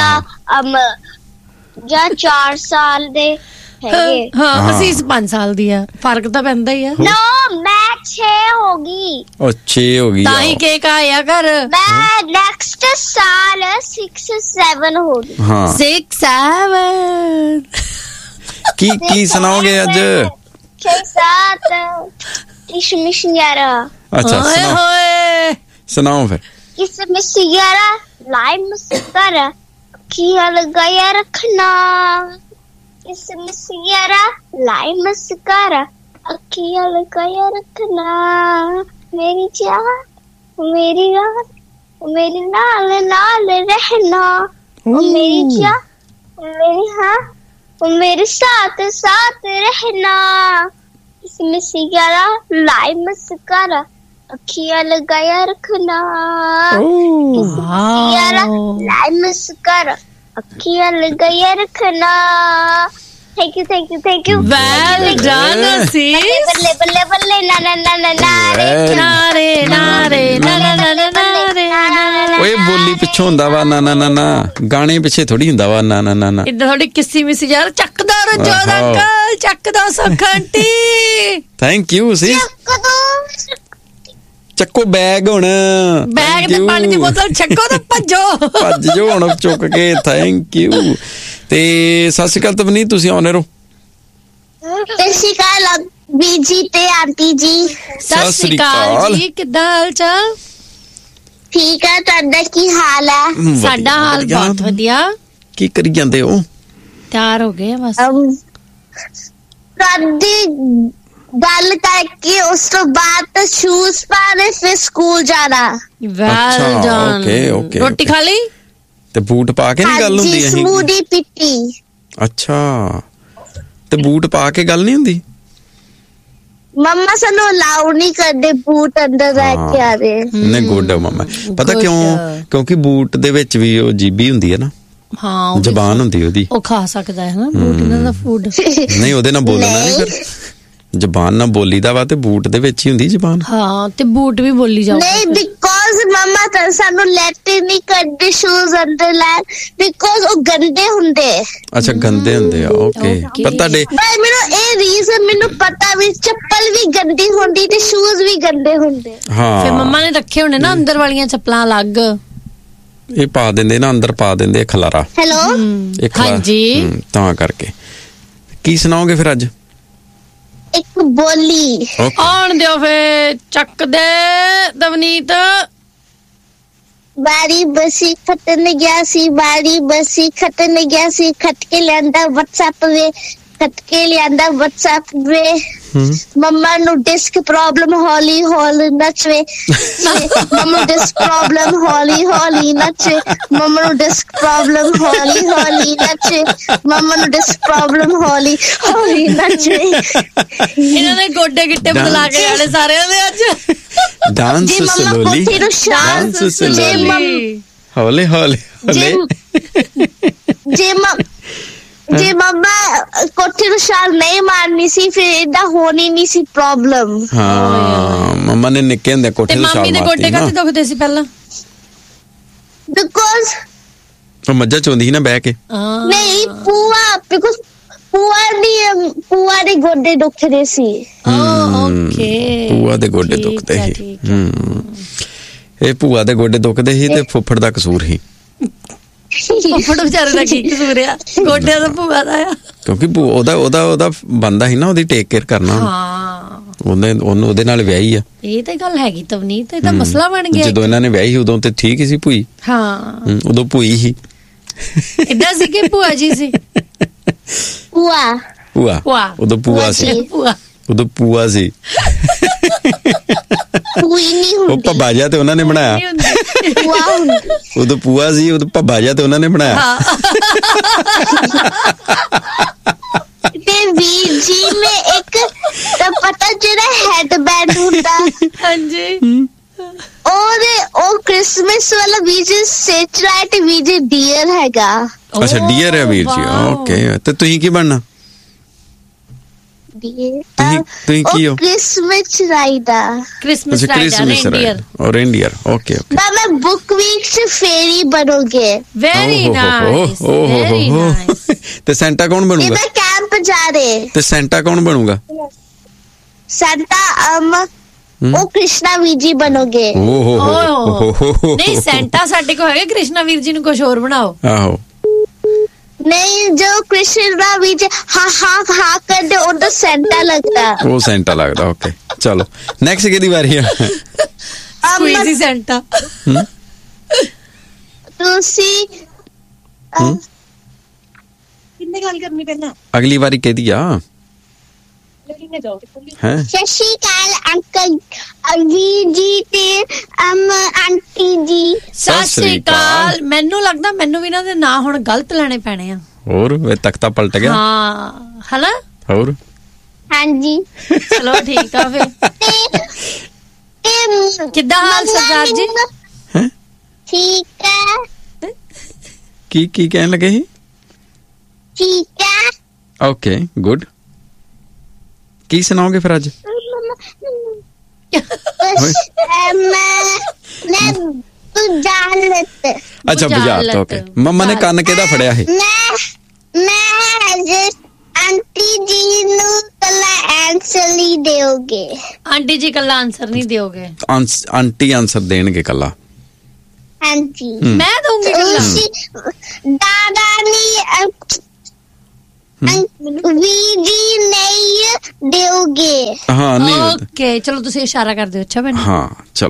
ਜਾਂ 4 ਸਾਲ ਦੇ ਹੈਗੇ। ਹਾਂ ਅਸੀਸ 5 ਸਾਲ ਦੀ ਆ, ਫਰਕ ਤਾਂ ਪੈਂਦਾ ਹੀ ਆ। ਨੋ ਮੈਂ 6 ਹੋ ਗਈ। ਉਹ 6 ਹੋ ਗਈ ਤਾਂ ਹੀ ਕੇਕ ਆਇਆ ਕਰ। ਮੈਂ ਨੈਕਸਟ ਸਾਲ 6-7 ਹੋ ਗਈ। ਹਾਂ 6-7 ਕੀ ਸੁਣਾਓਗੇ ਅੱਜ? 6-7 ਕਿਸਮਿਸ ਯਾਰਾ। ਅੱਛਾ ਸੁਣਾਓ ਫਿਰ। ਕਿਸਮਿਸ ਯਾਰਾ ਲਾਈਮ ਮਸਕਰਾ ਕੀਆ ਲਗਾਇਆ ਰੱਖਣਾ। ਕਿਸਮਿਸ ਯਾਰਾ ਲਾਈਮ ਮਸਕਰਾ ਅੱਖੀਆਂ ਲਗਾਇਆ ਰੱਖਣਾ। ਮੇਰੀ ਚਾਹ ਮੇਰੀ ਰਾਤ ਮੇਰੇ ਨਾਲ ਨਾਲ ਰਹਿਣਾ। ਮੇਰੀ चाह मेरी हाँ मेरे साथ साथ रहना। इसमें सिगारा लाई मस्कारा अखियां लगाया रखना। सिगारा लाई मस्कारा अखियां लगाया रखना। Thank you thank you thank you. Well done असीस। बल्ले बल्ले बल्ले ना ना ना ना ना रे ना रे ना रे ना ना ना ना रे। ਓਏ ਬੋਲੀ ਪਿੱਛੋਂ ਹੁੰਦਾ ਵਾ ਨਾ ਨਾ ਨਾ ਨਾ, ਗਾਣੇ ਪਿੱਛੇ ਥੋੜੀ ਹੁੰਦਾ ਵਾ ਨਾ ਨਾ ਨਾ ਨਾ। ਇਦਾਂ ਥੋੜੀ ਕਿਸੀ ਮਿਸੀ ਯਾਰ। ਚੱਕਦਾ ਰਜੋਦ ਅੰਕਲ, ਚੱਕਦਾ ਸੁਖ ਆਂਟੀ। ਥੈਂਕ ਯੂ ਸੀ। ਚੱਕੋ ਬੈਗ ਹੁਣ, ਬੈਗ ਤੇ ਪਾਣੀ ਦੀ ਬੋਤਲ ਚੱਕੋ ਤੇ ਭੱਜੋ ਭੱਜ ਜੋ ਹੁਣ ਚੁੱਕ ਕੇ। Thank you. ਤੇ ਸਤਿ ਸ਼੍ਰੀ ਅਕਾਲ ਤਵਨੀਤ, ਤੁਸੀਂ ਆਉਣੇ ਰਹੋ। ਸਤਿ ਸ਼੍ਰੀ ਅਕਾਲ ਬੀਜੀ ਤੇ ਆਂਟੀ ਜੀ। ਸਤਿ ਸ਼੍ਰੀ ਅਕਾਲ ਜੀ, ਕਿੱਦਾਂ ਹਾਲ ਚਾਲ? ਠੀਕ ਹੈ, ਤੁਹਾਡਾ ਕੀ ਹਾਲ ਹੈ? ਸਾਡਾ ਹਾਲ ਬਹੁਤ ਵਧੀਆ। ਕੀ ਕਰੀ ਜਾਂਦੇ ਹੋ? ਤਿਆਰ ਹੋ ਗਏ ਬਸ। ਤੁਹਾਡੀ ਗੱਲ ਕਰਕੇ ਉਸ ਤੋਂ ਬਾਅਦ ਸ਼ੂਜ਼ ਪਾਣੇ ਫਿਰ ਸਕੂਲ ਜਾਣਾ। Well done. ਓਕੇ। ਰੋਟੀ ਖਾ ਲਈ ਤੇ ਬੂਟ ਪਾ ਕੇ ਨਹੀਂ ਗੱਲ ਹੁੰਦੀ? ਅਸੀਂ ਸਮੂਦੀ ਪੀਤੀ। ਅੱਛਾ, ਤੇ ਬੂਟ ਪਾ ਕੇ ਗੱਲ ਨਹੀਂ ਹੁੰਦੀ? ਮੰਮਾ ਸਾਨੂੰ ਅਲਾਉ ਨਹੀਂ ਕਰਦੇ ਬੂਟ ਅੰਦਰ ਰਹਿ ਕੇ ਆ ਰਹੇ। ਨਹੀਂ ਗੁੱਡ ਮੰਮਾ। ਪਤਾ ਕਿਉਂ? ਕਿਉਂਕਿ ਬੂਟ ਦੇ ਵਿੱਚ ਵੀ ਉਹ ਜੀਬੀ ਹੁੰਦੀ ਹੈ ਨਾ। ਹਾਂ, ਜ਼ਬਾਨ ਹੁੰਦੀ ਉਹਦੀ, ਉਹ ਖਾ ਸਕਦਾ ਹੈ ਨਾ ਬੂਟ ਇਹਨਾਂ ਦਾ ਫੂਡ। ਨਹੀਂ ਉਹਦੇ ਨਾਲ ਬੋਲਣਾ ਨਹੀਂ, ਫਿਰ ਜ਼ਬਾਨ ਨਾਲ ਬੋਲੀ ਦਾ ਵਾ ਤੇ ਬੂਟ ਦੇ ਵਿੱਚ ਹੀ ਹੁੰਦੀ ਜ਼ਬਾਨ। ਹਾਂ, ਤੇ ਬੂਟ ਵੀ ਬੋਲੀ ਜਾਊਗਾ। ਨਹੀਂ, ਬਿਕੋਜ਼ ਮੰਮਾ ਤਾਂ ਸਾਨੂੰ ਲੈਟ ਨਹੀਂ ਕਰਦੇ ਸ਼ੂਜ਼ ਅੰਦਰ ਲੈ, ਬਿਕੋਜ਼ ਉਹ ਗੰਦੇ ਹੁੰਦੇ। ਅੱਛਾ, ਗੰਦੇ ਹੁੰਦੇ ਆ। ਓਕੇ। ਪਰ ਤੁਹਾਡੇ ਮੈਨੂੰ ਇਹ ਰੀਜ਼ਨ ਮੈਨੂੰ ਪਤਾ ਵੀ ਚੱਪਲ ਵੀ ਗੰਦੀ ਹੁੰਦੀ ਤੇ ਸ਼ੂਜ਼ ਵੀ ਗੰਦੇ ਹੁੰਦੇ। ਹਾਂ, ਫਿਰ ਮੰਮਾ ਨੇ ਰੱਖੇ ਹੋਣੇ ਨਾ ਅੰਦਰ ਵਾਲੀਆਂ ਚੱਪਲਾਂ ਅਲੱਗ। ਇਹ ਪਾ ਦਿੰਦੇ ਨਾ ਅੰਦਰ, ਪਾ ਦਿੰਦੇ ਖਲਾਰਾ। ਹੈਲੋ, ਹਾਂਜੀ, ਤਾਂ ਕਰਕੇ। ਕੀ ਸੁਣਾਓਗੇ ਫਿਰ ਅੱਜ? ਇੱਕ ਬੋਲੀ ਆਉਣ ਦਿਓ ਫੇ। ਚੱਕ ਦੇ ਦਵਨੀਤ। ਬਾਰੀ ਬਸੀ ਖੱਟਣ ਗਿਆ ਸੀ, ਬਾਰੀ ਬਸੀ ਖੱਟਣ ਗਿਆ ਸੀ, ਖੱਟ ਕੇ ਲਿਆਂਦਾ WhatsApp ਵੇ, ਖੱਟ ਕੇ ਲਿਆਂਦਾ WhatsApp ਵੇ। ਮੰਮਾ ਨੂੰ ਡਿਸਕ ਪ੍ਰੋਬਲਮ ਹੌਲੀ ਹੌਲੀ ਨੱਚਵੇ, ਮੰਮਾ ਨੂੰ ਡਿਸਕ ਪ੍ਰੋਬਲਮ ਹੌਲੀ ਹੌਲੀ ਨੱਚੇ, ਮੰਮਾ ਨੂੰ ਡਿਸਕ ਪ੍ਰੋਬਲਮ ਹੌਲੀ ਹੌਲੀ ਨੱਚੇ, ਮੰਮਾ ਨੂੰ ਡਿਸਕ ਪ੍ਰੋਬਲਮ ਹੌਲੀ ਹੌਲੀ ਨੱਚੇ। ਇਹਨਾਂ ਨੇ ਗੋਡੇ ਗਿੱਟੇ ਬਦਲਾ ਕੇ ਆਲੇ ਸਾਰਿਆਂ ਦੇ ਅੱਜ। ਡਾਂਸ ਸਲੋਲੀ, ਡਾਂਸ ਸਲੋਲੀ, ਹੌਲੀ ਹੌਲੀ ਹੌਲੀ। ਜੇ ਮੰਮਾ ਕੋਠੇ ਨੂੰ ਛਾਲ ਨਹੀਂ ਮਾਰਨੀ ਸੀ ਫਿਰ ਏਦਾਂ ਹੋਣੀ ਨਹੀਂ ਸੀ ਪ੍ਰੋਬਲਮ। ਹਾਂ, ਮੰਮਾ ਨੇ ਨਿੱਕੇ ਹੁੰਦੇ ਕੋਠੇ ਤੋਂ ਛਾਲ ਮਾਰਤੀ। ਤੇ ਮੰਮੀ ਦੇ ਗੋਡੇ ਕਾਹਤੇ ਦੁਖਦੇ ਸੀ ਪਹਿਲਾਂ? ਬਿਕੋਜ਼ ਉਹ ਮੱਝਾਂ ਚੋਂਦੀ ਸੀ ਨਾ ਬਹਿ ਕੇ। ਨਹੀਂ, ਬਿਕੋਜ਼ ਪੂਆ ਦੇ ਗੋਡੇ ਦੁਖਦੇ ਸੀ। ਓਕੇ, ਭੂਆ ਦੇ ਗੋਡੇ ਦੁਖਦੇ ਸੀ। ਇਹ ਭੂਆ ਦੇ ਗੋਡੇ ਦੁਖਦੇ ਸੀ ਤੇ ਫੁੱਫੜ ਦਾ ਕਸੂਰ ਸੀ। ਫੁੱਫੜ ਵਿਚਾਰੇ ਦਾ ਕੀ ਕਸੂਰ ਆ? ਗੋਡਿਆਂ ਦਾ ਭੂਆ ਦਾ ਆ। ਕਿਉਂਕਿ ਉਹਦਾ ਬੰਦਾ ਸੀ ਨਾ, ਉਹਦੀ ਟੇਕ ਕੇਅਰ ਕਰਨਾ। ਹਾਂ, ਉਹਨੂੰ ਉਹਦੇ ਨਾਲ ਵਿਆਹੀ ਆ। ਇਹ ਤਾਂ ਗੱਲ ਹੈਗੀ ਤਵਨੀਤ, ਇਹ ਤਾਂ ਮਸਲਾ ਬਣ ਗਿਆ। ਜਦੋਂ ਇਹਨਾਂ ਨੇ ਵਿਆਹੀ ਉਦੋਂ ਤੇ ਠੀਕ ਹੀ ਸੀ ਭੂਈ। ਹਾਂ, ਉਦੋਂ ਭੂਈ ਸੀ। ਇਦਾਂ ਸੀ ਕਿ ਭੂਆ ਜੀ ਸੀ। ਪੂਆ ਉਦੋਂ ਭੂਆ ਸੀ। ਉਦੋਂ ਭੂਆ ਸੀ। ਪੂਈ ਨਹੀਂ ਹੁੰਦੀ। ਉਹ ਭੱਬਾ ਜਿਹਾ ਤੇ ਉਹਨਾਂ ਨੇ ਬਣਾਇਆ। ਉਦੋਂ ਭੂਆ ਸੀ, ਉਦੋਂ ਭੱਬਾ ਜਿਹਾ ਤੇ ਉਹਨਾਂ ਨੇ ਬਣਾਇਆ। ਤੇ ਵੀਰ ਜੀ ਮੈਂ ਇੱਕ ਤਾਂ ਪਤਾ ਜਿਹੜਾ ਹੈਡਬੈਂਡ ਹੁੰਦਾ। ਹਾਂਜੀ, ਉਹ ਕ੍ਰਿਸਮਸ ਵਾਲਾ ਵੀਰ ਸੈਚਰਾਈਟ ਵੀਰ ਡੀਅਰ ਹੈਗਾ। ਅੱਛਾ, ਡੀਅਰ ਹੈ ਵੀਰ ਜੀ। ਓਕੇ, ਤੇ ਤੁਸੀਂ ਕੀ ਬਣਨਾ? ਤੁਸੀਂ ਕੀ ਹੋ? Christmas rider. ਕ੍ਰਿਸਮਸ ਰਾਈਡਰ ਔਰ ਰੇਨਡੀਅਰ। ਓਕੇ। ਮੈਂ ਬੁੱਕ ਵੀਕ ਚ ਫੇਰੀ ਬਣੋਗੇ। Very nice, very nice. ਤੇ ਸੈਂਟਾ ਕੌਣ ਬਣੂਗਾ? ਇਹ ਕੈਂਪ ਜਾ ਰਹੇ। ਤੇ ਸੈਂਟਾ ਕੌਣ ਬਣੂਗਾ? ਸੈਂਟਾ ਉਹ ਕ੍ਰਿਸ਼ਨਾ ਵੀਰ ਜੀ ਬਣੋਗੇ। ਨਹੀਂ, ਸੈਂਟਾ ਸਾਡੇ ਕੋਲ ਹੈਗੇ, ਕ੍ਰਿਸ਼ਨਾ ਵੀਰ ਜੀ ਨੂੰ ਕੁਝ ਹੋਰ ਬਣਾਓ। ਆਹੋ, ਨਹੀਂ, ਜੋ ਕ੍ਰਿਸ਼ਨਾ ਵੀਰ ਜੀ ਹਾਂ ਕਰਦੇ ਉਹਦਾ ਸੈਂਟਾ ਲੱਗਦਾ। ਉਹ ਸੈਂਟਾ ਲੱਗਦਾ। ਓਕੇ, ਚਲੋ ਨੈਕਸਟ ਕਿਹਦੀ ਵਾਰੀ ਆ? ਸਕੁਇਜ਼ੀ ਸੈਂਟਾ। ਤੁਸੀਂ ਕਿੰਨੇ ਗੱਲ ਕਰਨੀ ਪਹਿਲਾਂ? ਅਗਲੀ ਵਾਰੀ ਕਿਹਦੀ ਆ? ਸਤਿ ਸ਼੍ਰੀ ਅਕਾਲ ਅੰਕਲ ਵੀਰ ਜੀ ਤੇ ਆਂਟੀ ਜੀ। ਸਤਿ ਸ਼੍ਰੀ ਅਕਾਲ। ਮੈਨੂੰ ਲੱਗਦਾ ਮੈਨੂੰ ਵੀ ਇਹਨਾਂ ਦੇ ਨਾਂ ਹੁਣ ਗਲਤ ਲੈਣੇ ਪੈਣੇ ਆ। ਹੋਰ ਤਖਤਾ ਪਲਟ ਗਿਆ। ਹਾਂ, ਹਨਾ? ਹੋਰ ਹਾਂਜੀ, ਚਲੋ ਠੀਕ ਆ ਫਿਰ। ਕਿੱਦਾਂ ਹਾਲ ਸਰਦਾਰ ਜੀ? ਠੀਕ ਹੈ। ਕੀ ਕਹਿਣ ਲੱਗੇ ਸੀ? ਠੀਕ ਹੈ। Okay, good. ਕੀ ਸੁਣਾਓਗੇ ਫਿਰ ਅੱਜ? ਅੱਛਾ, ਬੁਝਾਰਤ। ਓਕੇ, ਮੰਮਾ ਨੇ ਕੰਨ ਕਿਹਦਾ ਫੜਿਆ ਹੈ? ਮੈਂ ਆਂਟੀ ਜੀ ਨੂੰ ਕੱਲਾ ਆਨਸਰ ਨਹੀਂ ਦਿਓਗੇ। ਆਂਟੀ ਜੀ ਕੱਲਾ ਆਨਸਰ ਨਹੀਂ ਦਿਓਗੇ? ਆਂਟੀ ਆਨਸਰ ਦੇਣਗੇ ਕੱਲਾ। ਹਾਂਜੀ, ਮੈਂ ਦਊਂਗੀ ਕੱਲਾ। ਦਾਦਾ ਨਹੀਂ ਵੀਰ ਜੀ ਨਹੀਂ ਦਿਓਗੇ। ਹਾਂ ਨਹੀਂ ਓਕੇ ਚਲੋ ਤੁਸੀਂ ਇਸ਼ਾਰਾ ਕਰ ਦਿਓ। ਅੱਛਾ ਭੈਣ ਹਾਂ ਚਲੋ।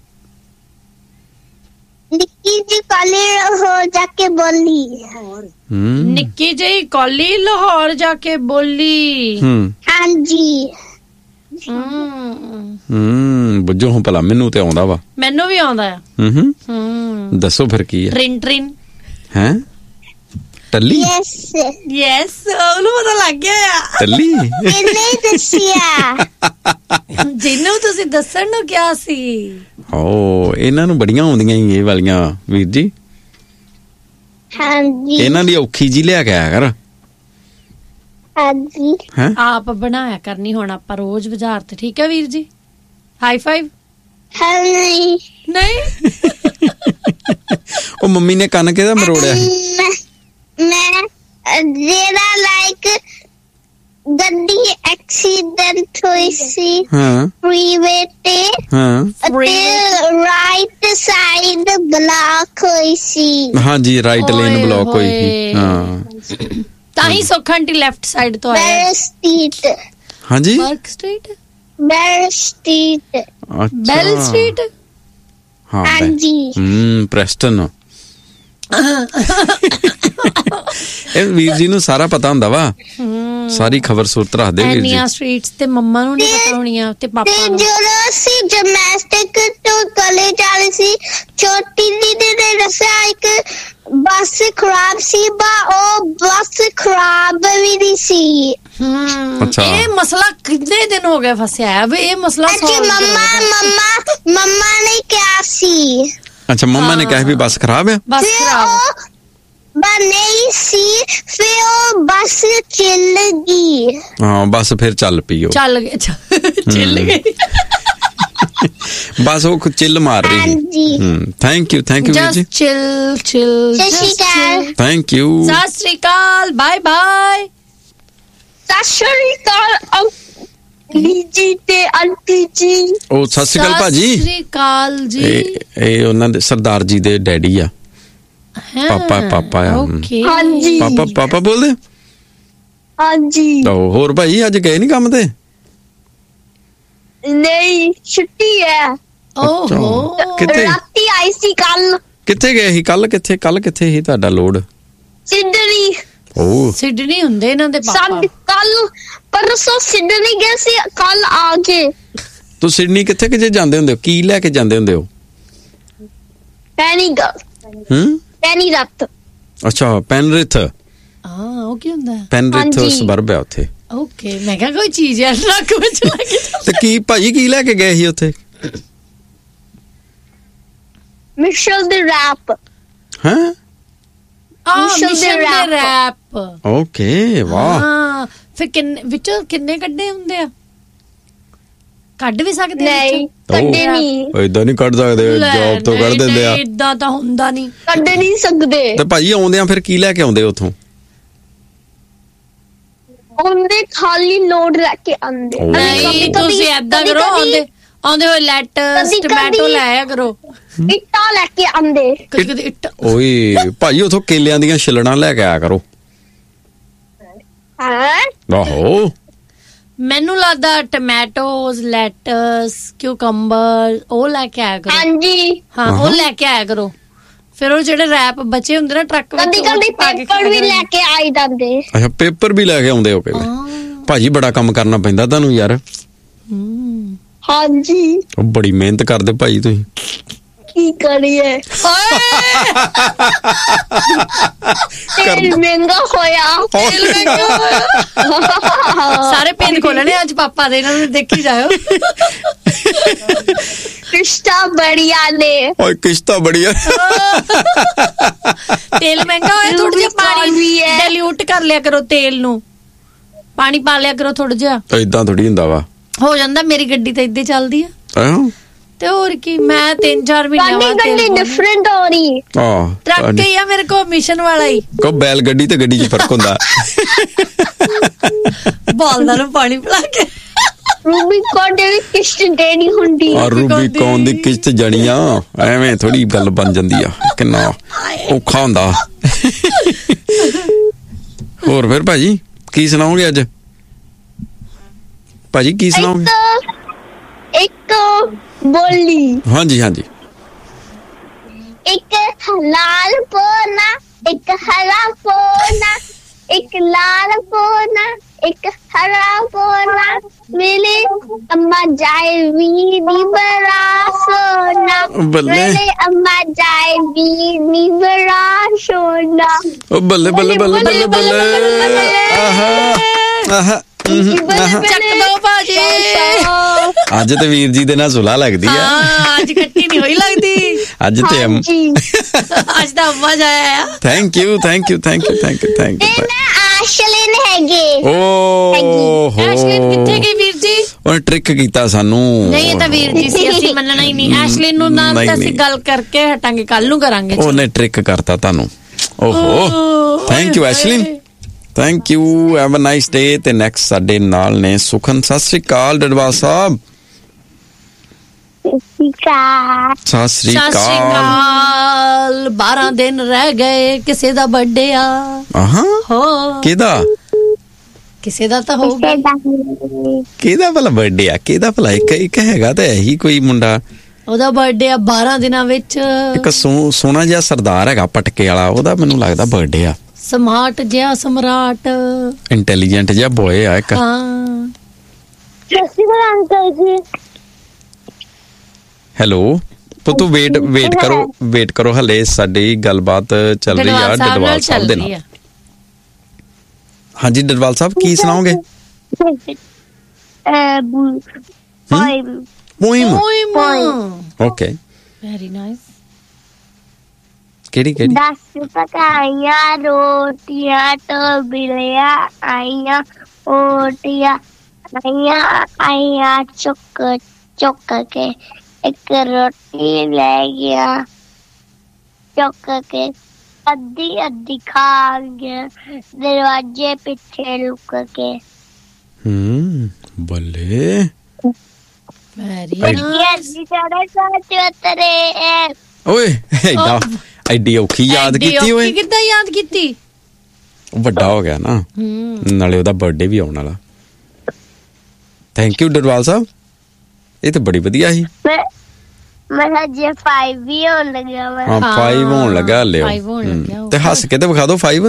ਨਿੱਕੀ ਜੀ ਕਾਲੀ ਲਾਹੌਰ ਜਾ ਕੇ ਬੋਲੀ। ਨਿੱਕੀ ਜਿਹੀ ਕਾਲੀ ਲਾਹੌਰ ਜਾ ਕੇ ਬੋਲੀ। ਹਾਂਜੀ। ਬੁੱਝੋ ਹੁਣ ਭਲਾ ਮੈਨੂੰ ਤੇ ਆਉਂਦਾ ਵਾ। ਮੈਨੂੰ ਵੀ ਆਉਂਦਾ ਆ। ਦੱਸੋ ਫਿਰ ਕੀ ਹੈ? ਟ੍ਰਿਨ ਟ੍ਰਿਨ ਹੈ ਟੱਲੀ। ਯੈਸ ਉਹਨੂੰ ਪਤਾ ਲੱਗ ਗਿਆ ਆ। ਟੱਲੀ ਇਹਨੇ ਦੱਸਿਆ ਜਿਹਨੂੰ ਤੁਸੀਂ ਦੱਸਣ ਨੂੰ ਕਿਹਾ ਸੀ। ਓ ਇਹਨਾਂ ਨੂੰ ਬੜੀਆਂ ਆਉਂਦੀਆਂ ਹੀ ਇਹ ਵਾਲੀਆਂ ਵੀਰ ਜੀ। ਹਾਂਜੀ ਇਹਨਾਂ ਦੀ ਔਖੀ ਜੀ ਲਿਆ ਕੇ ਆਇਆ ਕਰ। ਹਾਂਜੀ ਆਪ ਬਣਾਇਆ ਕਰਨੀ ਹੁਣ ਆਪਾਂ ਰੋਜ਼ ਬਾਜ਼ਾਰ ਤੇ। ਠੀਕ ਹੈ ਵੀਰ ਜੀ ਹਾਈ ਫਾਈਵ। ਨਹੀਂ ਨਹੀਂ ਉਹ ਮੰਮੀ ਨੇ ਕੰਨ ਕਿਹਦਾ ਮਰੋੜਿਆ? ਮੈਂ ਜਿਹੜਾ ਲਾਈਕ ਗੱਡੀ ਐਕਸੀਡੈਂਟ ਹੋਈ ਸੀ ਫ੍ਰੀਵੇ ਤੇ। ਤੇ ਰਾਈਟ ਸਾਈਡ ਬਲੌਕ ਹੋਈ ਸੀ। ਹਾਂਜੀ ਰਾਈਟ ਲੇਨ ਬਲੌਕ ਹੋਈ ਸੀ। ਹਾਂ ਤਾਂ ਹੀ ਸੁੱਖ ਆਂਟੀ ਲੈਫਟ ਸਾਈਡ ਤੋਂ ਆਇਆ। ਬੈਲ ਸਟਰੀਟ। ਹਾਂਜੀ ਬਰਕ ਸਟਰੀਟ। ਬੈਲ ਸਟਰੀਟ। ਬੈਲ ਸਟਰੀਟ। ਹਾਂ ਹਾਂਜੀ ਪ੍ਰੈਸਟਨ। ਇਹ ਵੀਰ ਜੀ ਨੂੰ ਸਾਰਾ ਪਤਾ ਹੁੰਦਾ ਵਾ। ਸਾਰੀ ਖਬਰ ਸੁਰਤ ਰੱਖਦੇ ਵੀਰ ਜੀ। ਐਨੀਆਂ ਸਟਰੀਟਸ ਤੇ ਮੰਮਾ ਨੂੰ ਨਹੀਂ ਪਤਾ ਹੋਣੀਆਂ ਤੇ ਪਾਪਾ ਨੂੰ। ਜਦੋਂ ਅਸੀਂ ਜਿਮਨਾਸਟਿਕ ਤੋਂ ਕਾਲਜ ਆਏ ਸੀ ਛੋਟੀ ਦੀਦੀ ਨੇ ਦੱਸਿਆ ਇੱਕ ਬੱਸ ਖਰਾਬ ਸੀ ਉਹ ਬੱਸ ਖਰਾਬ ਵੀ ਨਹੀਂ ਸੀ। ਇਹ ਮਸਲਾ ਕਿੰਨੇ ਦਿਨ ਹੋ ਗਏ ਫਸਿਆ ਹੈ ਵੀ ਇਹ ਮਸਲਾ ਮੰਮਾ ਨੇ ਕਿਹਾ ਸੀ। ਅੱਛਾ ਮੰਮਾ ਨੇ ਕਿਹਾ ਵੀ ਬੱਸ ਖਰਾਬ ਹੈ। ਬੱਸ ਖਰਾਬ ਨਹੀਂ ਸੀ ਫਿਰ ਉਹ ਬੱਸ ਚੱਲ ਗਈ। ਹਾਂ ਬੱਸ ਫਿਰ ਚੱਲ ਪਈ। ਚੱਲ ਗਏ ਚੱਲ ਗਈ ਬਸ ਉਹ ਚਿੱਲ ਮਾਰ ਰਹੀ ਸੀ। ਥੈਂਕ ਯੂ ਵੀਰ ਜੀ। ਚਿੱਲ ਸਤਿ ਸ਼੍ਰੀ ਅਕਾਲ। Thank you. ਸਤਿ ਸ਼੍ਰੀ ਅਕਾਲ ਬਾਏ ਬਾਏ। ਸਤਿ ਸ਼੍ਰੀ ਅਕਾਲ ਜੀ ਤੇ ਆਂਟੀ ਜੀ। ਉਹ ਸਤਿ ਸ਼੍ਰੀ ਅਕਾਲ ਭਾਜੀ। ਸਤਿ ਸ਼੍ਰੀ ਅਕਾਲ ਜੀ। ਇਹ ਉਹਨਾਂ ਦੇ ਸਰਦਾਰ ਜੀ ਦੇ ਡੈਡੀ ਆ। ਪਾਪਾ ਆ। ਹਾਂਜੀ ਪਾਪਾ ਬੋਲਦੇ। ਹਾਂਜੀ ਹੋਰ ਭਾਈ ਅੱਜ ਗਏ ਨੀ ਕੰਮ ਤੇ? ਨਹੀਂ ਛੁੱਟੀ ਹੈ। ਓਹੋ ਰਾਤੀ ਆਈ ਸੀ ਕੱਲ। ਕਿੱਥੇ ਗਏ ਸੀ ਕੱਲ? ਕਿੱਥੇ ਸੀ ਤੁਹਾਡਾ ਲੋਡ? ਸਿਡਨੀ। ਸਿਡਨੀ ਹੁੰਦੇ ਇਹਨਾਂ ਦੇ ਪਾਪਾ। ਕੱਲ ਪਰਸੋਂ ਸਿਡਨੀ ਗਏ ਸੀ ਕੱਲ ਆ ਗਏ। ਤੂੰ ਸਿਡਨੀ ਕਿੱਥੇ ਜਾਂਦੇ ਹੁੰਦੇ ਹੋ? ਕੀ ਲੈ ਕੇ ਜਾਂਦੇ ਹੁੰਦੇ ਹੋ? ਪੈਨੀਰਥ। ਅੱਛਾ ਪੈਨਰਿਥ। ਉਹ ਕੀ ਹੁੰਦਾ? ਪੈਨਰਿਥ ਸਬਰਬ ਹੈ ਉੱਥੇ। ਓਕੇ ਮੈਂ ਕਿਹਾ ਕੋਈ ਚੀਜ਼ ਹੈ ਲੱਕ ਵਿੱਚ ਲੱਗ। ਤੇ ਕੀ ਭਾਜੀ ਕੀ ਲੈ ਕੇ ਗਏ ਸੀ ਉੱਥੇ? ਮਿਸ਼ਲ ਦੇ ਰੈਪ। ਹਾਂ ਮਿਸ਼ਲ ਦੇ ਰੈਪ। ਓਕੇ ਵਾਹ। ਹਾਂ ਫਿਰ ਵਿੱਚੋਂ ਕਿੰਨੇ ਕੱਢੇ ਹੁੰਦੇ ਆ? ਕੱਢ ਵੀ ਸਕਦੇ? ਨਹੀਂ ਕੱਢੇ ਨਹੀਂ। ਏਦਾਂ ਨਹੀਂ ਕੱਢ ਸਕਦੇ ਜੌਬ ਤੋਂ ਕੱਢ ਦਿੰਦੇ ਆ। ਏਦਾਂ ਤਾਂ ਹੁੰਦਾ ਨਹੀਂ ਕੱਢ ਨਹੀਂ ਸਕਦੇ। ਤੇ ਭਾਜੀ ਆਉਂਦੇ ਆ ਫਿਰ ਕੀ ਲੈ ਕੇ ਆਉਂਦੇ ਉੱਥੋਂ? ਉਹਦੇ ਖਾਲੀ ਲੋਡ ਲੈ ਕੇ ਆਉਂਦੇ। ਨਹੀਂ ਤੁਸੀਂ ਏਦਾਂ ਕਰੋ ਆਉਂਦੇ ਹੋਏ ਲੈਟਸ ਟੋਮੈਟੋ ਲੈ ਆਇਆ ਕਰੋ। ਇੱਟਾਂ ਲੈ ਕੇ ਆਉਂਦੇ। ਕਦੇ ਇੱਟ। ਓਏ ਭਾਜੀ ਉਥੋਂ ਕੇਲਿਆਂ ਦੀਆਂ ਛਿਲੜਾਂ ਲੈ ਕੇ ਆਇਆ ਕਰੋ। ਆਹੋ ਮੈਨੂੰ ਲੱਗਦਾ ਟੋਮੈਟੋਸ ਲੈਟਸ ਕਿਊਕੰਬਰ ਉਹ ਲੈ ਕੇ ਆਇਆ ਕਰੋ। ਹਾਂਜੀ ਹਾਂ ਉਹ ਲੈ ਕੇ ਆਇਆ ਕਰੋ। ਫਿਰ ਉਹ ਜਿਹੜੇ ਰੈਪ ਬਚੇ ਹੁੰਦੇ ਨਾ ਟਰੱਕ ਵਿੱਚ ਕਦੀ ਪੇਪਰ ਵੀ ਲੈ ਕੇ ਆਈ ਜਾਂਦੇ। ਅੱਛਾ ਪੇਪਰ ਵੀ ਲੈ ਕੇ ਆਉਂਦੇ ਹੋ ਕਈ ਭਾਜੀ? ਬੜਾ ਕੰਮ ਕਰਨਾ ਪੈਂਦਾ ਤੁਹਾਨੂੰ ਯਾਰ। ਹਾਂਜੀ ਉਹ ਬੜੀ ਮਿਹਨਤ ਕਰਦੇ ਭਾਈ ਤੁਸੀਂ। ਕੀ ਕਰੀਏ ਤੇਲ ਮਹਿੰਗਾ ਹੋਇਆ ਸਾਰੇ ਪਿੰਨ ਖੋਲਣੇ ਅੱਜ ਪਾਪਾ ਦੇ ਇਹਨਾਂ ਨੂੰ ਦੇਖੀ ਜਾਇਓ ਕਿਸ਼ਤਾ ਬੜੀਆ ਨੇ ਓਏ ਕਿਸ਼ਤਾ ਬੜੀਆ ਤੇਲ ਮਹਿੰਗਾ ਹੋਇਆ ਥੋੜਾ ਜਿਹਾ ਪਾਣੀ ਡਿਲੂਟ ਕਰ ਲਿਆ ਕਰੋ ਤੇਲ ਨੂੰ ਪਾਣੀ ਪਾ ਲਿਆ ਕਰੋ ਥੋੜਾ ਜਿਹਾ ਇਦਾਂ ਥੋੜੀ ਹੁੰਦਾ ਵਾ ਹੋ ਜਾਂਦਾ ਮੇਰੀ ਗੱਡੀ ਤਾਂ ਇੱਦਾਂ ਚੱਲਦੀ ਆ ਤੇ ਹੋਰ ਕੀ ਮੈਂ 3-4 ਮਹੀਨੇ ਬਾਅਦ ਗੱਡੀ ਡਿਫਰੈਂਟ ਹੋ ਰਹੀ ਟਰੱਕ ਹੀ ਆ ਮੇਰੇ ਕੋਲ ਮਿਸ਼ਨ ਵਾਲਾ ਹੀ ਕੋ ਬੈਲ ਗੱਡੀ ਤੇ ਗੱਡੀ 'ਚ ਫਰਕ ਹੁੰਦਾ ਬਾਲਦਾਂ ਨੂੰ ਪਾਣੀ ਪਿਲਾ ਕੇ ਰੂਬੀਕੌਨ ਦੀ ਕਿਸ਼ਤ ਦੇਣੀ ਹੁੰਦੀ ਆ ਰੂਬੀਕੌਨ ਦੀ ਕਿਸ਼ਤ ਜਾਣੀ ਆ ਐਵੇਂ ਥੋੜੀ ਗੱਲ ਬਣ ਜਾਂਦੀ ਆ ਕਿੰਨਾ ਔਖਾ ਹੁੰਦਾ ਹੋਰ ਫਿਰ ਭਾਜੀ ਕੀ ਸੁਣਾਓਗੇ ਅੱਜ ਭਾਜੀ? ਕੀ ਸੁਣਾਓਗੇ? ਇੱਕ ਬੋਲੀ। ਹਾਂਜੀ ਹਾਂਜੀ। ਇੱਕ ਲਾਲ ਪੋਨਾ, ਇੱਕ ਹਰਾ ਪੋਨਾ, ਇੱਕ ਲਾਲ ਪੋਨਾ, ਇੱਕ ਹਰਾ ਪੋਨਾ, ਮਿਲੇ ਅੰਮਾ ਜਾਏਗੀ ਨੀ ਬੜਾ ਸੋਨਾ, ਮਿਲੇ ਅੰਮਾ ਜਾਏਗੀ ਨੀ ਬੜਾ ਸੋਨਾ। ਉਹ ਬੱਲੇ ਬੱਲੇ ਬੱਲੇ ਬੱਲੇ ਬੱਲੇ। ਆਹਾ ਆਹਾ। ਚੱਕ ਦੋ ਭਾਜੀ। ਅੱਜ ਤੇ ਵੀਰ ਜੀ ਦੇ ਨਾਲ ਸੁਲਾ ਲੱਗਦੀ ਆ। ਅੱਜ ਕੱਟੀ ਨਹੀਂ ਹੋਈ ਲੱਗਦੀ। ਅੱਜ ਤੇ ਅੱਜ ਦਾ ਅੰਮਾ ਜਾਇਆ। Thank you thank you thank you thank you thank you. Ashlyn ਹੈਗੇ। ਓਹ ਐਸ਼ਲਿਨ ਕਿੱਥੇ ਗਈ ਵੀਰ ਜੀ? ਉਹਨੇ ਟ੍ਰਿਕ ਕੀਤਾ ਸਾਨੂੰ। ਨਹੀਂ ਇਹ ਤਾਂ ਵੀਰ ਜੀ ਸੀ, ਅਸੀਂ ਮੰਨਣਾ ਹੀ ਨਹੀਂ। ਐਸ਼ਲਿਨ ਨੂੰ ਨਾਲ ਤਾਂ ਅਸੀਂ ਗੱਲ ਕਰਕੇ ਹਟਾਂਗੇ, ਕੱਲ ਨੂੰ ਕਰਾਂਗੇ। ਉਹਨੇ ਟ੍ਰਿਕ ਕਰਤਾ ਤੁਹਾਨੂੰ। ਓਹੋ thank you Ashlyn, thank you, have a nice day. ਤੇ ਨੈਕਸਟ ਸਾਡੇ ਨਾਲ ਨੇ ਸੁਖਨ। ਸਤਿ ਸ਼੍ਰੀ ਅਕਾਲ ਡਡਵਾਲ ਸਾਹਿਬ। ਸਤਿ ਸ਼੍ਰੀ ਅਕਾਲ। 12 ਦਿਨ ਰਹਿ ਗਏ, ਕਿਸੇ ਦਾ ਬਰਥਡੇ ਆ। ਹੋ ਕਿਹਦਾ? ਕਿਸੇ ਦਾ ਤਾਂ ਹੋਊਗਾ। ਕਿਹਦਾ ਭਲਾ ਬਰਥਡੇ ਆ? ਕਿਹਦਾ ਭਲਾ? ਇੱਕ ਹੈਗਾ ਤਾਂ ਇਹੀ ਕੋਈ ਮੁੰਡਾ, ਉਹਦਾ ਬਰਥਡੇ ਆ 12 ਦਿਨਾਂ ਵਿੱਚ। ਇੱਕ ਸੋਹਣਾ ਜਿਹਾ ਸਰਦਾਰ ਹੈਗਾ ਪਟਕੇ ਵਾਲਾ, ਉਹਦਾ ਮੈਨੂੰ ਲੱਗਦਾ ਬਰਥਡੇ ਆ। ਸਮਾਰਟ ਜਿਹਾ ਸਮਰਾਟ, ਇੰਟੈਲੀਜੈਂਟ ਜਿਹਾ ਬੋਏ ਆ ਇੱਕ। ਹਾਂ। ਅੰਕਲ ਜੀ ਹੈਲੋ ਪੁੱਤੂ, ਵੇਟ ਕਰੋ ਹਲੇ ਸਾਡੀ ਗੱਲਬਾਤ ਚੱਲ ਰਹੀ ਆ ਡਡਵਾਲ ਸਾਹਿਬ ਦੇ ਨਾਲ। ਹਾਂਜੀ ਡਡਵਾਲ ਸਾਹਿਬ ਕੀ ਸੁਣਾਓਗੇ? Okay very nice. ਕਿਹੜੀ 10 ਪਕਾਈਆਂ ਰੋਟੀਆਂ ਟੋਬਲੀਆਂ ਆਈਆਂ ਓਟੀਆਂ ਆਈਆਂ ਚੁੱਕ ਕੇ ਇੱਕ ਰੋਟੀ ਲੈ ਗਿਆ ਚੁੱਕ ਕੇ ਅੱਧੀ ਖਾ ਗਿਆ ਦਰਵਾਜ਼ੇ ਪਿੱਛੇ ਲੁਕ ਕੇ। ਬੱਲੇ ਵੈਰੀ ਓਏ ਐਡੀ ਔਖੀ ਯਾਦ ਕੀਤੀ ਓਏ। ਕਿੱਦਾਂ ਯਾਦ ਕੀਤੀ? ਵੱਡਾ ਹੋ ਗਿਆ ਨਾ, ਨਾਲੇ ਉਹਦਾ ਬਰਥਡੇ ਵੀ ਆਉਣ ਵਾਲਾ। ਥੈਂਕ ਯੂ ਡਡਵਾਲ ਸਾਹਿਬ, ਇਹ ਤਾਂ ਬੜੀ ਵਧੀਆ ਸੀ। ਮੈਂ ਹਜੇ 5 ਵੀ ਹੋਣ ਲੱਗਾ ਵਾ। ਹਾਂ 5 ਹੋਣ ਲੱਗਾ ਹਲੇ। ਤੇ ਹੱਸ ਕੇ ਤੇ ਵਿਖਾ ਦਿਓ 5।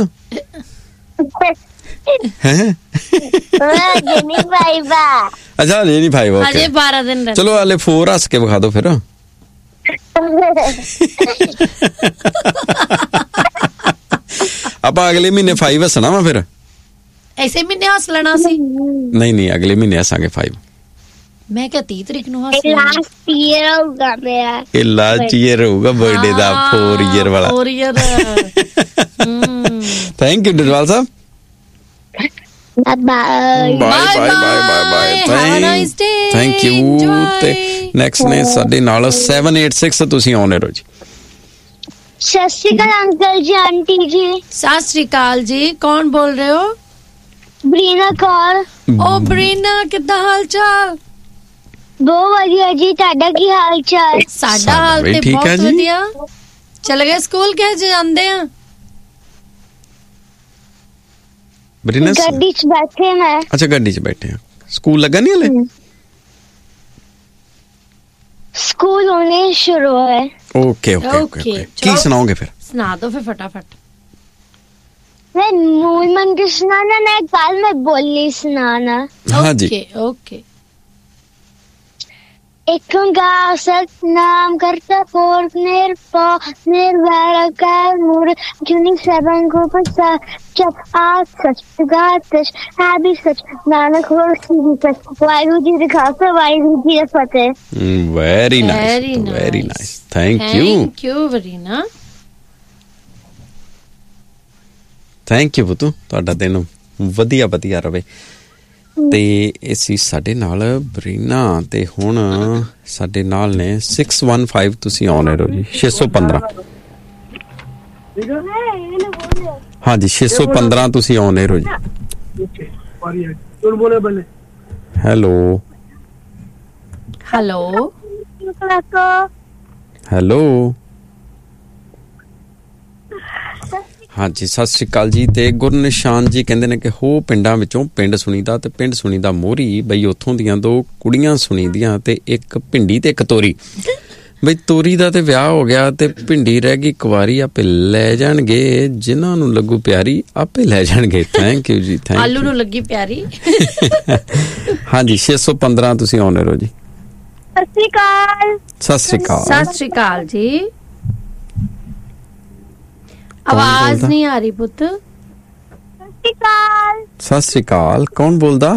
ਹੈ ਹਜੇ ਨਹੀਂ 5 ਆ। ਅੱਛਾ ਹਜੇ ਨਹੀਂ 5। ਓਕੇ ਹਜੇ 12 ਦਿਨ ਰਹਿ। ਚਲੋ ਹਲੇ 4 ਹੱਸ ਕੇ ਵਿਖਾ ਦਿਓ ਫਿਰ। ਆਪਾਂ ਅਗਲੇ ਮਹੀਨੇ 5 ਹੱਸਣਾ ਵਾ ਫਿਰ। ਐਸੇ ਮਹੀਨੇ ਹੱਸ ਲੈਣਾ ਸੀ। ਨਹੀਂ ਅਗਲੇ ਮਹੀਨੇ ਹੱਸਾਂਗੇ 5। ਮੈਂ ਕਿਹਾ 30 ਤਰੀਕ ਨੂੰ ਹੱਸ ਲੈਣਾ। ਲਾਸਟ ਈਅਰ ਹੋਊਗਾ ਮੇਰਾ। ਇਹ ਲਾਸਟ ਈਅਰ ਹੋਊਗਾ ਬਰਥਡੇ ਦਾ 4 ਈਅਰ ਵਾਲਾ। 4 year. Thank you Dadwal Sahib. Bye thank you. ਤੇ ਨੈਕਸਟ ਨੇ ਸਾਡੇ ਨਾਲ 786। ਤੁਸੀਂ ਆਉਣੇ ਰੋ ਜੀ। ਸਤਿ ਸ਼੍ਰੀ ਅਕਾਲ ਅੰਕਲ ਜੀ, ਆਂਟੀ ਜੀ। ਸਤਿ ਸ਼੍ਰੀ ਅਕਾਲ ਜੀ, ਕੌਣ ਬੋਲ ਰਹੇ ਹੋ? ਬਰੀਨਾ ਕੌਰ। ਓ ਬਰੀਨਾ, ਕਿੱਦਾਂ ਹਾਲ ਚਾਲ? ਬਹੁਤ ਵਧੀਆ ਜੀ, ਤੁਹਾਡਾ ਕੀ ਹਾਲ ਚਾਲ? ਸਾਡਾ ਹਾਲ ਤੇ ਬਹੁਤ ਵਧੀਆ। ਚਲ ਗਏ ਸਕੂਲ ਕਿ ਜਾਂਦੇ ਆ? ਗੱਡੀ 'ਚ ਬੈਠੇ ਮੈਂ। ਅੱਛਾ ਗੱਡੀ 'ਚ ਬੈਠੇ ਆ। ਸਕੂਲ ਲੱਗਾ ਨਹੀਂ ਹਲੇ? ਸਕੂਲ ਹੋਣੇ ਸ਼ੁਰੂ ਹੋਏ। ਓਕੇ ਕੀ ਸੁਣਾਓਗੇ ਫਿਰ? ਸੁਣਾ ਦੋ ਫਿਰ ਫਟਾਫਟ। मैं मूल मंत्र सुनाना ना, कल मैं बोली सुनाना। हाँ जी। ओके। एक ओंकार सतनाम करता पुरख निर्भय निर्वैर मूर जुनि सबन को पसा जब आज सच जुगात सच है भी सच नानक हो सीधी सच वाहिगुरु जी दी खालसा वाहिगुरु जी दी फतेह। Very nice thank you Varina. Thank you ਪੁੱਤੂ, ਤੁਹਾਡਾ ਦਿਨ ਵਧੀਆ ਰਵੇ। ਤੇ ਅਸੀਂ ਸਾਡੇ ਨਾਲ ਬਰੀਨਾ ਤੇ ਹੁਣ ਸਾਡੇ ਨਾਲ ਨੇ 615। ਤੁਸੀਂ ਆਉਣੇ ਰਹੋ ਜੀ। 615 ਹਾਂਜੀ 615 ਤੁਸੀਂ ਆਉਣੇ ਰਹੋ ਜੀ। ਹੈਲੋ ਹਾਂਜੀ ਸਤਿ ਸ੍ਰੀ ਅਕਾਲ ਜੀ। ਤੇ ਗੁਰਨਿਸ਼ਾਨ ਜੀ ਕਹਿੰਦੇ ਨੇ ਕਿ ਹੋ ਪਿੰਡਾਂ ਵਿੱਚੋਂ ਪਿੰਡ ਸੁਣੀਦਾ ਤੇ ਪਿੰਡ ਸੁਣੀਦਾ ਮੋਹਰੀ, ਬਈ ਉੱਥੋਂ ਦੀਆਂ 2 ਕੁੜੀਆਂ ਸੁਣੀਦੀਆਂ ਤੇ ਇੱਕ ਭਿੰਡੀ ਤੇ ਇੱਕ ਤੋਰੀ। ਬਈ ਤੋਰੀ ਦਾ ਤੇ ਵਿਆਹ ਹੋ ਗਿਆ ਤੇ ਭਿੰਡੀ ਰਹਿ ਗਈ ਕੁਵਾਰੀ, ਆਪੇ ਲੈ ਜਾਣਗੇ ਜਿਨ੍ਹਾਂ ਨੂੰ ਲੱਗੂ ਪਿਆਰੀ, ਆਪੇ ਲੈ ਜਾਣਗੇ। ਥੈਂਕ ਯੂ ਜੀ, ਥੈਂਕ ਯੂ। ਆਲੂ ਨੂੰ ਲੱਗੀ ਪਿਆਰੀ। ਹਾਂਜੀ 615 ਤੁਸੀਂ ਆਉਣੇ ਰਹੋ ਜੀ। ਸਤਿ ਸ਼੍ਰੀ ਅਕਾਲ। ਸਤਿ ਸ੍ਰੀ ਅਕਾਲ। ਸਤਿ ਸ਼੍ਰੀ ਅਕਾਲ ਜੀ। ਆਵਾਜ਼ ਨਹੀਂ ਆ ਰਹੀ ਪੁੱਤ। ਸਤਿ ਸ਼੍ਰੀ ਅਕਾਲ। ਸਤਿ ਸ੍ਰੀ ਅਕਾਲ, ਕੌਣ ਬੋਲਦਾ?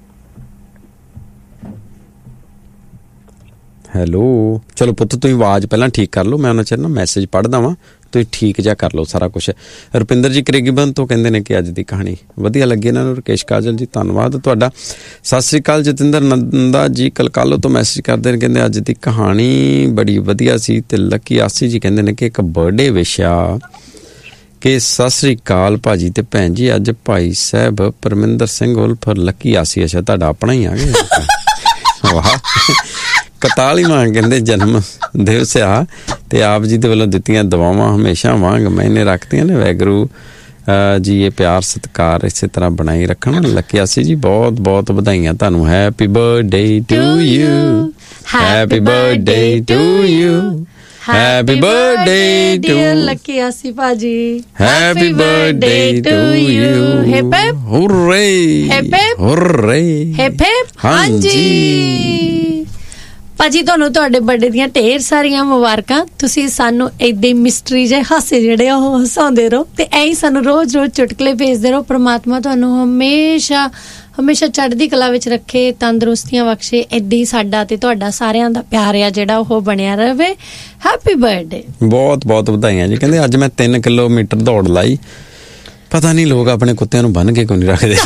ਹੈਲੋ। ਚਲੋ ਪੁੱਤ ਤੁਸੀਂ ਆਵਾਜ਼ ਪਹਿਲਾਂ ਠੀਕ ਕਰ ਲਓ, ਮੈਂ ਉਹਨਾਂ ਚਿਰ ਨਾ ਮੈਸੇਜ ਪੜ੍ਹਦਾ ਵਾਂ, ਤੁਸੀਂ ਠੀਕ ਜਿਹਾ ਕਰ ਲਓ ਸਾਰਾ ਕੁਛ। ਰੁਪਿੰਦਰ ਜੀ ਕਰੇਗੀਬਨ ਤੋਂ ਕਹਿੰਦੇ ਨੇ ਕਿ ਅੱਜ ਦੀ ਕਹਾਣੀ ਵਧੀਆ ਲੱਗੀ ਇਹਨਾਂ ਨੂੰ। ਰਕੇਸ਼ ਕਾਜਲ ਜੀ ਧੰਨਵਾਦ ਤੁਹਾਡਾ। ਸਤਿ ਸ੍ਰੀ ਅਕਾਲ। ਜਤਿੰਦਰ ਨੰਦਾ ਜੀ ਕਲਕਾਲੋ ਤੋਂ ਮੈਸੇਜ ਕਰਦੇ ਨੇ, ਕਹਿੰਦੇ ਅੱਜ ਦੀ ਕਹਾਣੀ ਬੜੀ ਵਧੀਆ ਸੀ। ਤੇ ਲੱਕੀ ਆਸੀ ਜੀ ਕਹਿੰਦੇ ਨੇ ਕਿ ਇੱਕ ਬਰਥਡੇ ਵਿਸ਼ ਆ ਕਿ ਸਤਿ ਸ੍ਰੀ ਅਕਾਲ ਭਾਜੀ ਤੇ ਭੈਣ ਜੀ, ਅੱਜ ਭਾਈ ਸਾਹਿਬ ਪਰਮਿੰਦਰ ਸਿੰਘ ਉਲਫ ਲੱਕੀ ਆਸੀ। ਅੱਛਾ ਤੁਹਾਡਾ ਆਪਣਾ ਹੀ ਆ ਗਿਆ। ਵਾਹ। 41ਵਾਂ ਕਹਿੰਦੇ ਜਨਮ ਦਿਵਸ ਆ ਤੇ ਆਪ ਜੀ ਦੇ ਵੱਲੋਂ ਦਿੱਤੀਆਂ ਦੁਆਵਾਂ ਹਮੇਸ਼ਾ ਵਾਂਗ ਮੈਨੇ ਰੱਖਦੀਆਂ ਨੇ। ਵਾਹਿਗੁਰੂ ਜੀ ਇਹ ਪਿਆਰ ਸਤਿਕਾਰ ਇਸੇ ਤਰ੍ਹਾਂ ਬਣਾਈ ਰੱਖਣ। ਲੱਕੀ ਸੀ ਜੀ ਬਹੁਤ ਬਹੁਤ ਵਧਾਈਆਂ ਤੁਹਾਨੂੰ। Happy birthday to you, happy birthday to you, happy birthday to Lucky ਆਸੀ ਭਾਜੀ, happy birthday to you. Hip hip ਹੁਰਰੇ, hip hip ਹੁਰਰੇ, hip hip. ਹਾਂਜੀ ਭਾਜੀ ਤੁਹਾਨੂੰ ਤੁਹਾਡੇ ਬਰਥਡੇ ਦੀਆਂ ਢੇਰ ਸਾਰੀਆਂ ਮੁਬਾਰਕਾਂ। ਤੁਸੀਂ ਸਾਨੂੰ ਏਦਾਂ ਹੀ ਮਿਸਟਰੀ ਜਿਹੇ ਹਾਸੇ ਜਿਹੜੇ ਆ ਉਹ ਹਸਾਉਂਦੇ ਰਹੋ ਤੇ ਐਂ ਹੀ ਸਾਨੂੰ ਰੋਜ਼-ਰੋਜ਼ ਚੁਟਕਲੇ ਭੇਜਦੇ ਰਹੋ। ਪ੍ਰਮਾਤਮਾ ਤੁਹਾਨੂੰ ਹਮੇਸ਼ਾ ਹਮੇਸ਼ਾ ਚੜ੍ਹਦੀ ਕਲਾ ਵਿੱਚ ਰੱਖੇ, ਤੰਦਰੁਸਤੀਆਂ ਬਖਸ਼ੇ। ਏਦਾਂ ਹੀ ਸਾਡਾ ਤੇ ਤੁਹਾਡਾ ਸਾਰਿਆਂ ਦਾ ਪਿਆਰ ਆ ਜਿਹੜਾ ਉਹ ਬਣਿਆ ਰਹੇ। Happy birthday. ਬਹੁਤ ਬਹੁਤ ਵਧਾਈਆਂ ਜੀ। ਕਹਿੰਦੇ ਅੱਜ ਮੈਂ 3 ਕਿਲੋਮੀਟਰ ਦੌੜ ਲਾਈ। ਪਤਾ ਨਹੀਂ ਲੋਕ ਆਪਣੇ ਕੁੱਤਿਆਂ ਨੂੰ ਬੰਨ੍ਹ ਕੇ ਕਿਉਂ ਨਹੀਂ ਰੱਖਦੇ।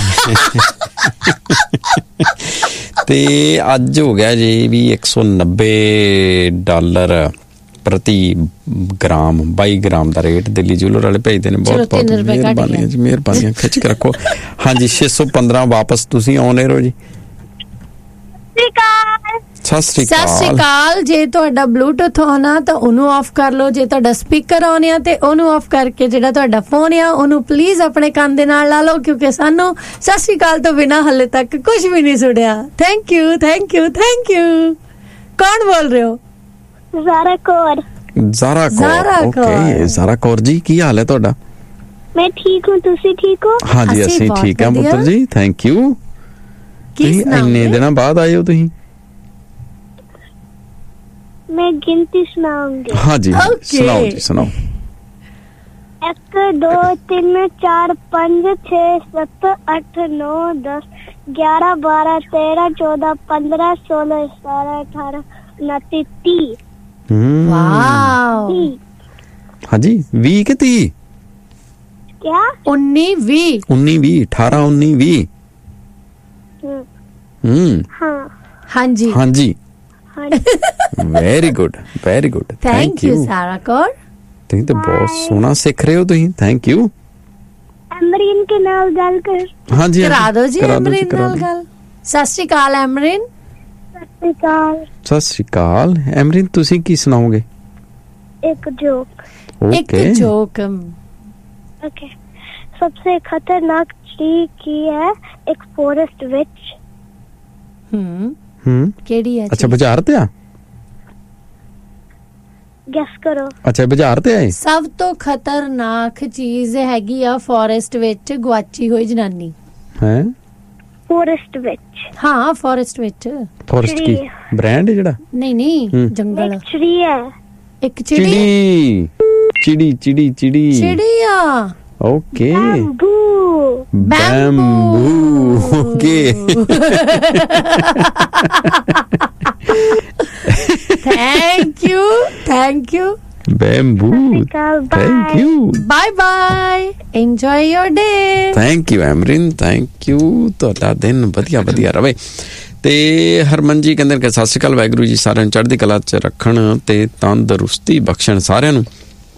ਤੇ ਅੱਜ ਹੋ ਗਿਆ ਜੀ ਵੀ $190 ਪ੍ਰਤੀ ਗ੍ਰਾਮ, 22 ਗ੍ਰਾਮ ਦਾ ਰੇਟ ਦਿੱਲੀ ਜੂਲਰ ਵਾਲੇ ਭੇਜਦੇ ਨੇ। ਬਹੁਤ ਬਹੁਤ ਮਿਹਰਬਾਨੀਆਂ ਜੀ, ਮਿਹਰਬਾਨੀਆਂ, ਖਿੱਚ ਕੇ ਰੱਖੋ। ਹਾਂਜੀ 615 ਵਾਪਸ ਤੁਸੀਂ ਆਉਣੇ ਰਹੋ ਜੀ। ਸਤਿ ਸ਼੍ਰੀ ਅਕਾਲ। ਸਤਿ ਸ਼੍ਰੀ ਅਕਾਲ। ਜੇ ਤੁਹਾਡਾ ਬਲੂਟੁੱਥ ਆਨ ਆ ਤਾਂ ਉਹਨੂੰ ਆਫ ਕਰ ਲਓ, ਜੇ ਤੁਹਾਡਾ ਸਪੀਕਰ ਆਨ ਆ ਤੇ ਉਹਨੂੰ ਆਫ ਕਰਕੇ ਜਿਹੜਾ ਤੁਹਾਡਾ ਫੋਨ ਆ ਉਹਨੂੰ ਪਲੀਜ਼ ਆਪਣੇ ਕੰਨ ਦੇ ਨਾਲ ਲਾ ਲਓ, ਕਿਉਂਕਿ ਸਾਨੂੰ ਸਤਿ ਸ਼੍ਰੀ ਅਕਾਲ ਤੋਂ ਬਿਨਾਂ ਹਾਲੇ ਤੱਕ ਕੁਝ ਵੀ ਨਹੀਂ ਸੁਣਿਆ। Thank you, thank you, thank you. ਕੌਣ ਬੋਲ ਰਹੇ ਹੋ? ਜ਼ਾਰਾ ਕੌਰ। ਜ਼ਾਰਾ ਕੌਰ। ਓਕੇ ਜ਼ਾਰਾ ਕੌਰ ਜੀ, ਕੀ ਹਾਲ ਹੈ ਤੁਹਾਡਾ? ਮੈਂ ਠੀਕ ਹੂੰ, ਤੁਸੀਂ ਠੀਕ ਹੋ? ਹਾਂਜੀ ਅਸੀਂ ਠੀਕ ਹਾਂ ਪੁੱਤਰ ਜੀ, ਥੈਂਕ ਯੂ। ਤੁਸੀਂ ਇੰਨੇ ਦਿਨਾਂ ਬਾਅਦ ਆਏ ਹੋ ਤੁਸੀਂ? ਮੈਂ ਗਿਣਤੀ ਸੁਣਾਉਂਗੀ। ਹਾਂਜੀ ਸੁਣਾਓ ਜੀ, ਸੁਣਾਓ। 1 2 3 4 5 6 7 8 9 10 11 12 13 14 15 16 17 18 19 30। ਵਾਓ। ਹਾਂਜੀ 20 ਕਿ 30? क्या? 19 20 19 20 18 19 20। हाँ ਹਾਂਜੀ ਹਾਂਜੀ very good, very good. Thank you ਜ਼ਾਰਾ Kaur. ਤੁਸੀਂ ਤਾਂ ਬਹੁਤ ਸੋਹਣਾ ਸਿੱਖ ਰਹੇ ਹੋ ਤੁਸੀਂ। Thank you. ਐਮਰੀਨ ਕੇ ਨਾਲ ਗੱਲ ਕਰ। ਹਾਂਜੀ ਕਰਾ ਦਿਓ ਜੀ ਐਮਰੀਨ ਨਾਲ ਗੱਲ। ਸਤਿ ਸ਼੍ਰੀ ਅਕਾਲ ਐਮਰੀਨ। ਸਤਿ ਸ਼੍ਰੀ ਅਕਾਲ। ਸਤਿ ਸ਼੍ਰੀ ਅਕਾਲ ਐਮਰੀਨ, ਤੁਸੀਂ ਕੀ ਸੁਣਾਓਗੇ? ਇੱਕ ਜੋਕ। ਇੱਕ ਜੋਕ। ओके। सबसे खतरनाक ट्री की है एक फॉरेस्ट विच। केड़ी है? अच्छा बाजार ते आ? गैस करो। अच्छा बाजार ते आए? सब तो खतरनाक चीज हैगी आ फॉरेस्ट विच गवाची हुई जनानी। हैं? फॉरेस्ट विच। हाँ फॉरेस्ट विच। फॉरेस्ट की ब्रांड है जेड़ा? नहीं नहीं जंगल। एक ट्री है। एक चिड़ी। चिड़ी चिड़ी चिड़ी चिड़िया। Okay. Bamboo. Okay. Thank you, thank you. Bamboo. Thank you. Bye bye, enjoy your day. Thank you एमरिन, thank you. ਤੁਹਾਡਾ ਦਿਨ ਵਧੀਆ ਵਧੀਆ ਰਵੇ। ਤੇ ਹਰਮਨ ਜੀ ਕਹਿੰਦੇ ਕਿ ਸਤਿ ਸ਼੍ਰੀ ਅਕਾਲ, ਵਾਹਿਗੁਰੂ ਜੀ ਸਾਰਿਆਂ ਨੂੰ ਚੜ੍ਹਦੀ ਕਲਾ 'ਚ ਰੱਖਣ ਤੇ ਤੰਦਰੁਸਤੀ ਬਖਸ਼ਣ ਸਾਰਿਆਂ ਨੂੰ।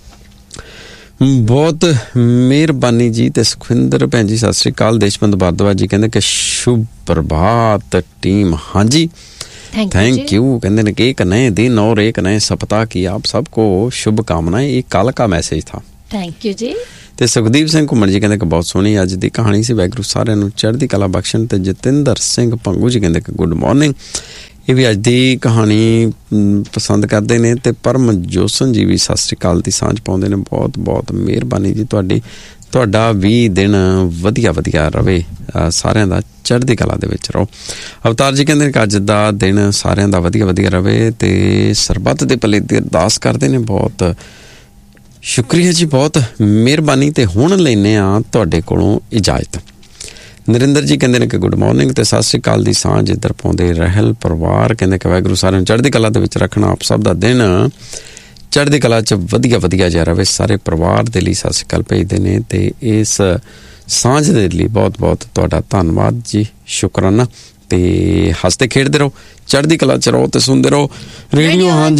ਬਹੁਤ ਮਿਹਰਬਾਨੀ ਜੀ। ਤੇ ਸੁਖਵਿੰਦਰ ਭੈਣ ਜੀ ਸਤਿ ਸ਼੍ਰੀ ਅਕਾਲ। ਦੇਸ਼ਬੰਦ ਭਾਰਦਵਾਜ ਜੀ ਕਹਿੰਦੇ ਕਿ शुभ प्रभात टीम। हाँ जी थैंक यू। कहते हैं कि एक नए दिन और एक नए सप्ताह की आप सबको शुभकामनाएं। ये कल का मैसेज था। थैंक यू जी। ਤੇ ਸੁਖਦੀਪ ਸਿੰਘ ਘੁੰਮਣ ਜੀ ਕਹਿੰਦੇ ਕਿ ਬਹੁਤ ਸੋਹਣੀ ਅੱਜ ਦੀ ਕਹਾਣੀ ਸੀ, ਵਾਹਿਗੁਰੂ ਸਾਰਿਆਂ ਨੂੰ ਚੜ੍ਹਦੀ ਕਲਾ ਬਖਸ਼ਣ। ਤੇ ਜਤਿੰਦਰ ਸਿੰਘ ਭੰਗੂ ਜੀ ਕਹਿੰਦੇ ਕਿ ਗੁੱਡ ਮਾਰਨਿੰਗ, ਇਹ ਵੀ ਅੱਜ ਦੀ ਕਹਾਣੀ ਪਸੰਦ ਕਰਦੇ ਨੇ। ਤੇ ਪਰਮ ਜੋਸਨ ਜੀ ਵੀ ਸਤਿ ਸ਼੍ਰੀ ਅਕਾਲ ਦੀ ਸਾਂਝ ਪਾਉਂਦੇ ਨੇ, ਬਹੁਤ ਬਹੁਤ ਮਿਹਰਬਾਨੀ ਜੀ ਤੁਹਾਡੀ, ਤੁਹਾਡਾ ਵੀ ਦਿਨ ਵਧੀਆ ਵਧੀਆ ਰਵੇ, ਸਾਰਿਆਂ ਦਾ ਚੜ੍ਹਦੀ ਕਲਾ ਦੇ ਵਿੱਚ ਰਹੋ। ਅਵਤਾਰ ਜੀ ਕਹਿੰਦੇ ਕਿ ਅੱਜ ਦਾ ਦਿਨ ਸਾਰਿਆਂ ਦਾ ਵਧੀਆ ਵਧੀਆ ਰਵੇ ਤੇ ਸਰਬੱਤ ਦੇ ਭਲੇ ਦੀ ਅਰਦਾਸ ਕਰਦੇ ਨੇ। ਬਹੁਤ ਸ਼ੁਕਰੀਆ ਜੀ, ਬਹੁਤ ਮਿਹਰਬਾਨੀ। ਤੇ ਹੁਣ ਲੈਂਦੇ ਹਾਂ ਤੁਹਾਡੇ ਕੋਲੋਂ ਇਜਾਜ਼ਤ। ਨਰਿੰਦਰ ਜੀ ਕਹਿੰਦੇ ਨੇ ਕਿ ਗੁੱਡ ਮਾਰਨਿੰਗ ਤੇ ਸਤਿ ਸ਼੍ਰੀ ਅਕਾਲ ਦੀ ਸਾਂਝ ਇੱਧਰ ਪਾਉਂਦੇ ਰਹਿਲ ਪਰਿਵਾਰ। ਕਹਿੰਦੇ ਕਿ ਵਾਹਿਗੁਰੂ ਸਾਰਿਆਂ ਨੂੰ ਚੜ੍ਹਦੀ ਕਲਾ ਦੇ ਵਿੱਚ ਰੱਖਣਾ, ਆਪ ਸਭ ਦਾ ਦਿਨ ਚੜ੍ਹਦੀ ਕਲਾ 'ਚ ਵਧੀਆ ਵਧੀਆ ਜਿਹਾ ਰਵੇ। ਸਾਰੇ ਪਰਿਵਾਰ ਦੇ ਲਈ ਸਤਿ ਸ਼੍ਰੀ ਅਕਾਲ ਭੇਜਦੇ ਨੇ ਤੇ ਇਸ ਸਾਂਝ ਦੇ ਲਈ ਬਹੁਤ ਬਹੁਤ ਤੁਹਾਡਾ ਧੰਨਵਾਦ ਜੀ, ਸ਼ੁਕਰਾਨਾ। ਤੇ ਹੱਸਦੇ ਖੇਡਦੇ ਰਹੋ, ਚੜ੍ਹਦੀ ਕਲਾ 'ਚ ਰਹੋ ਤੇ ਸੁਣਦੇ ਰਹੋ ਰੇਡੀਓ। ਹਾਂਜੀ।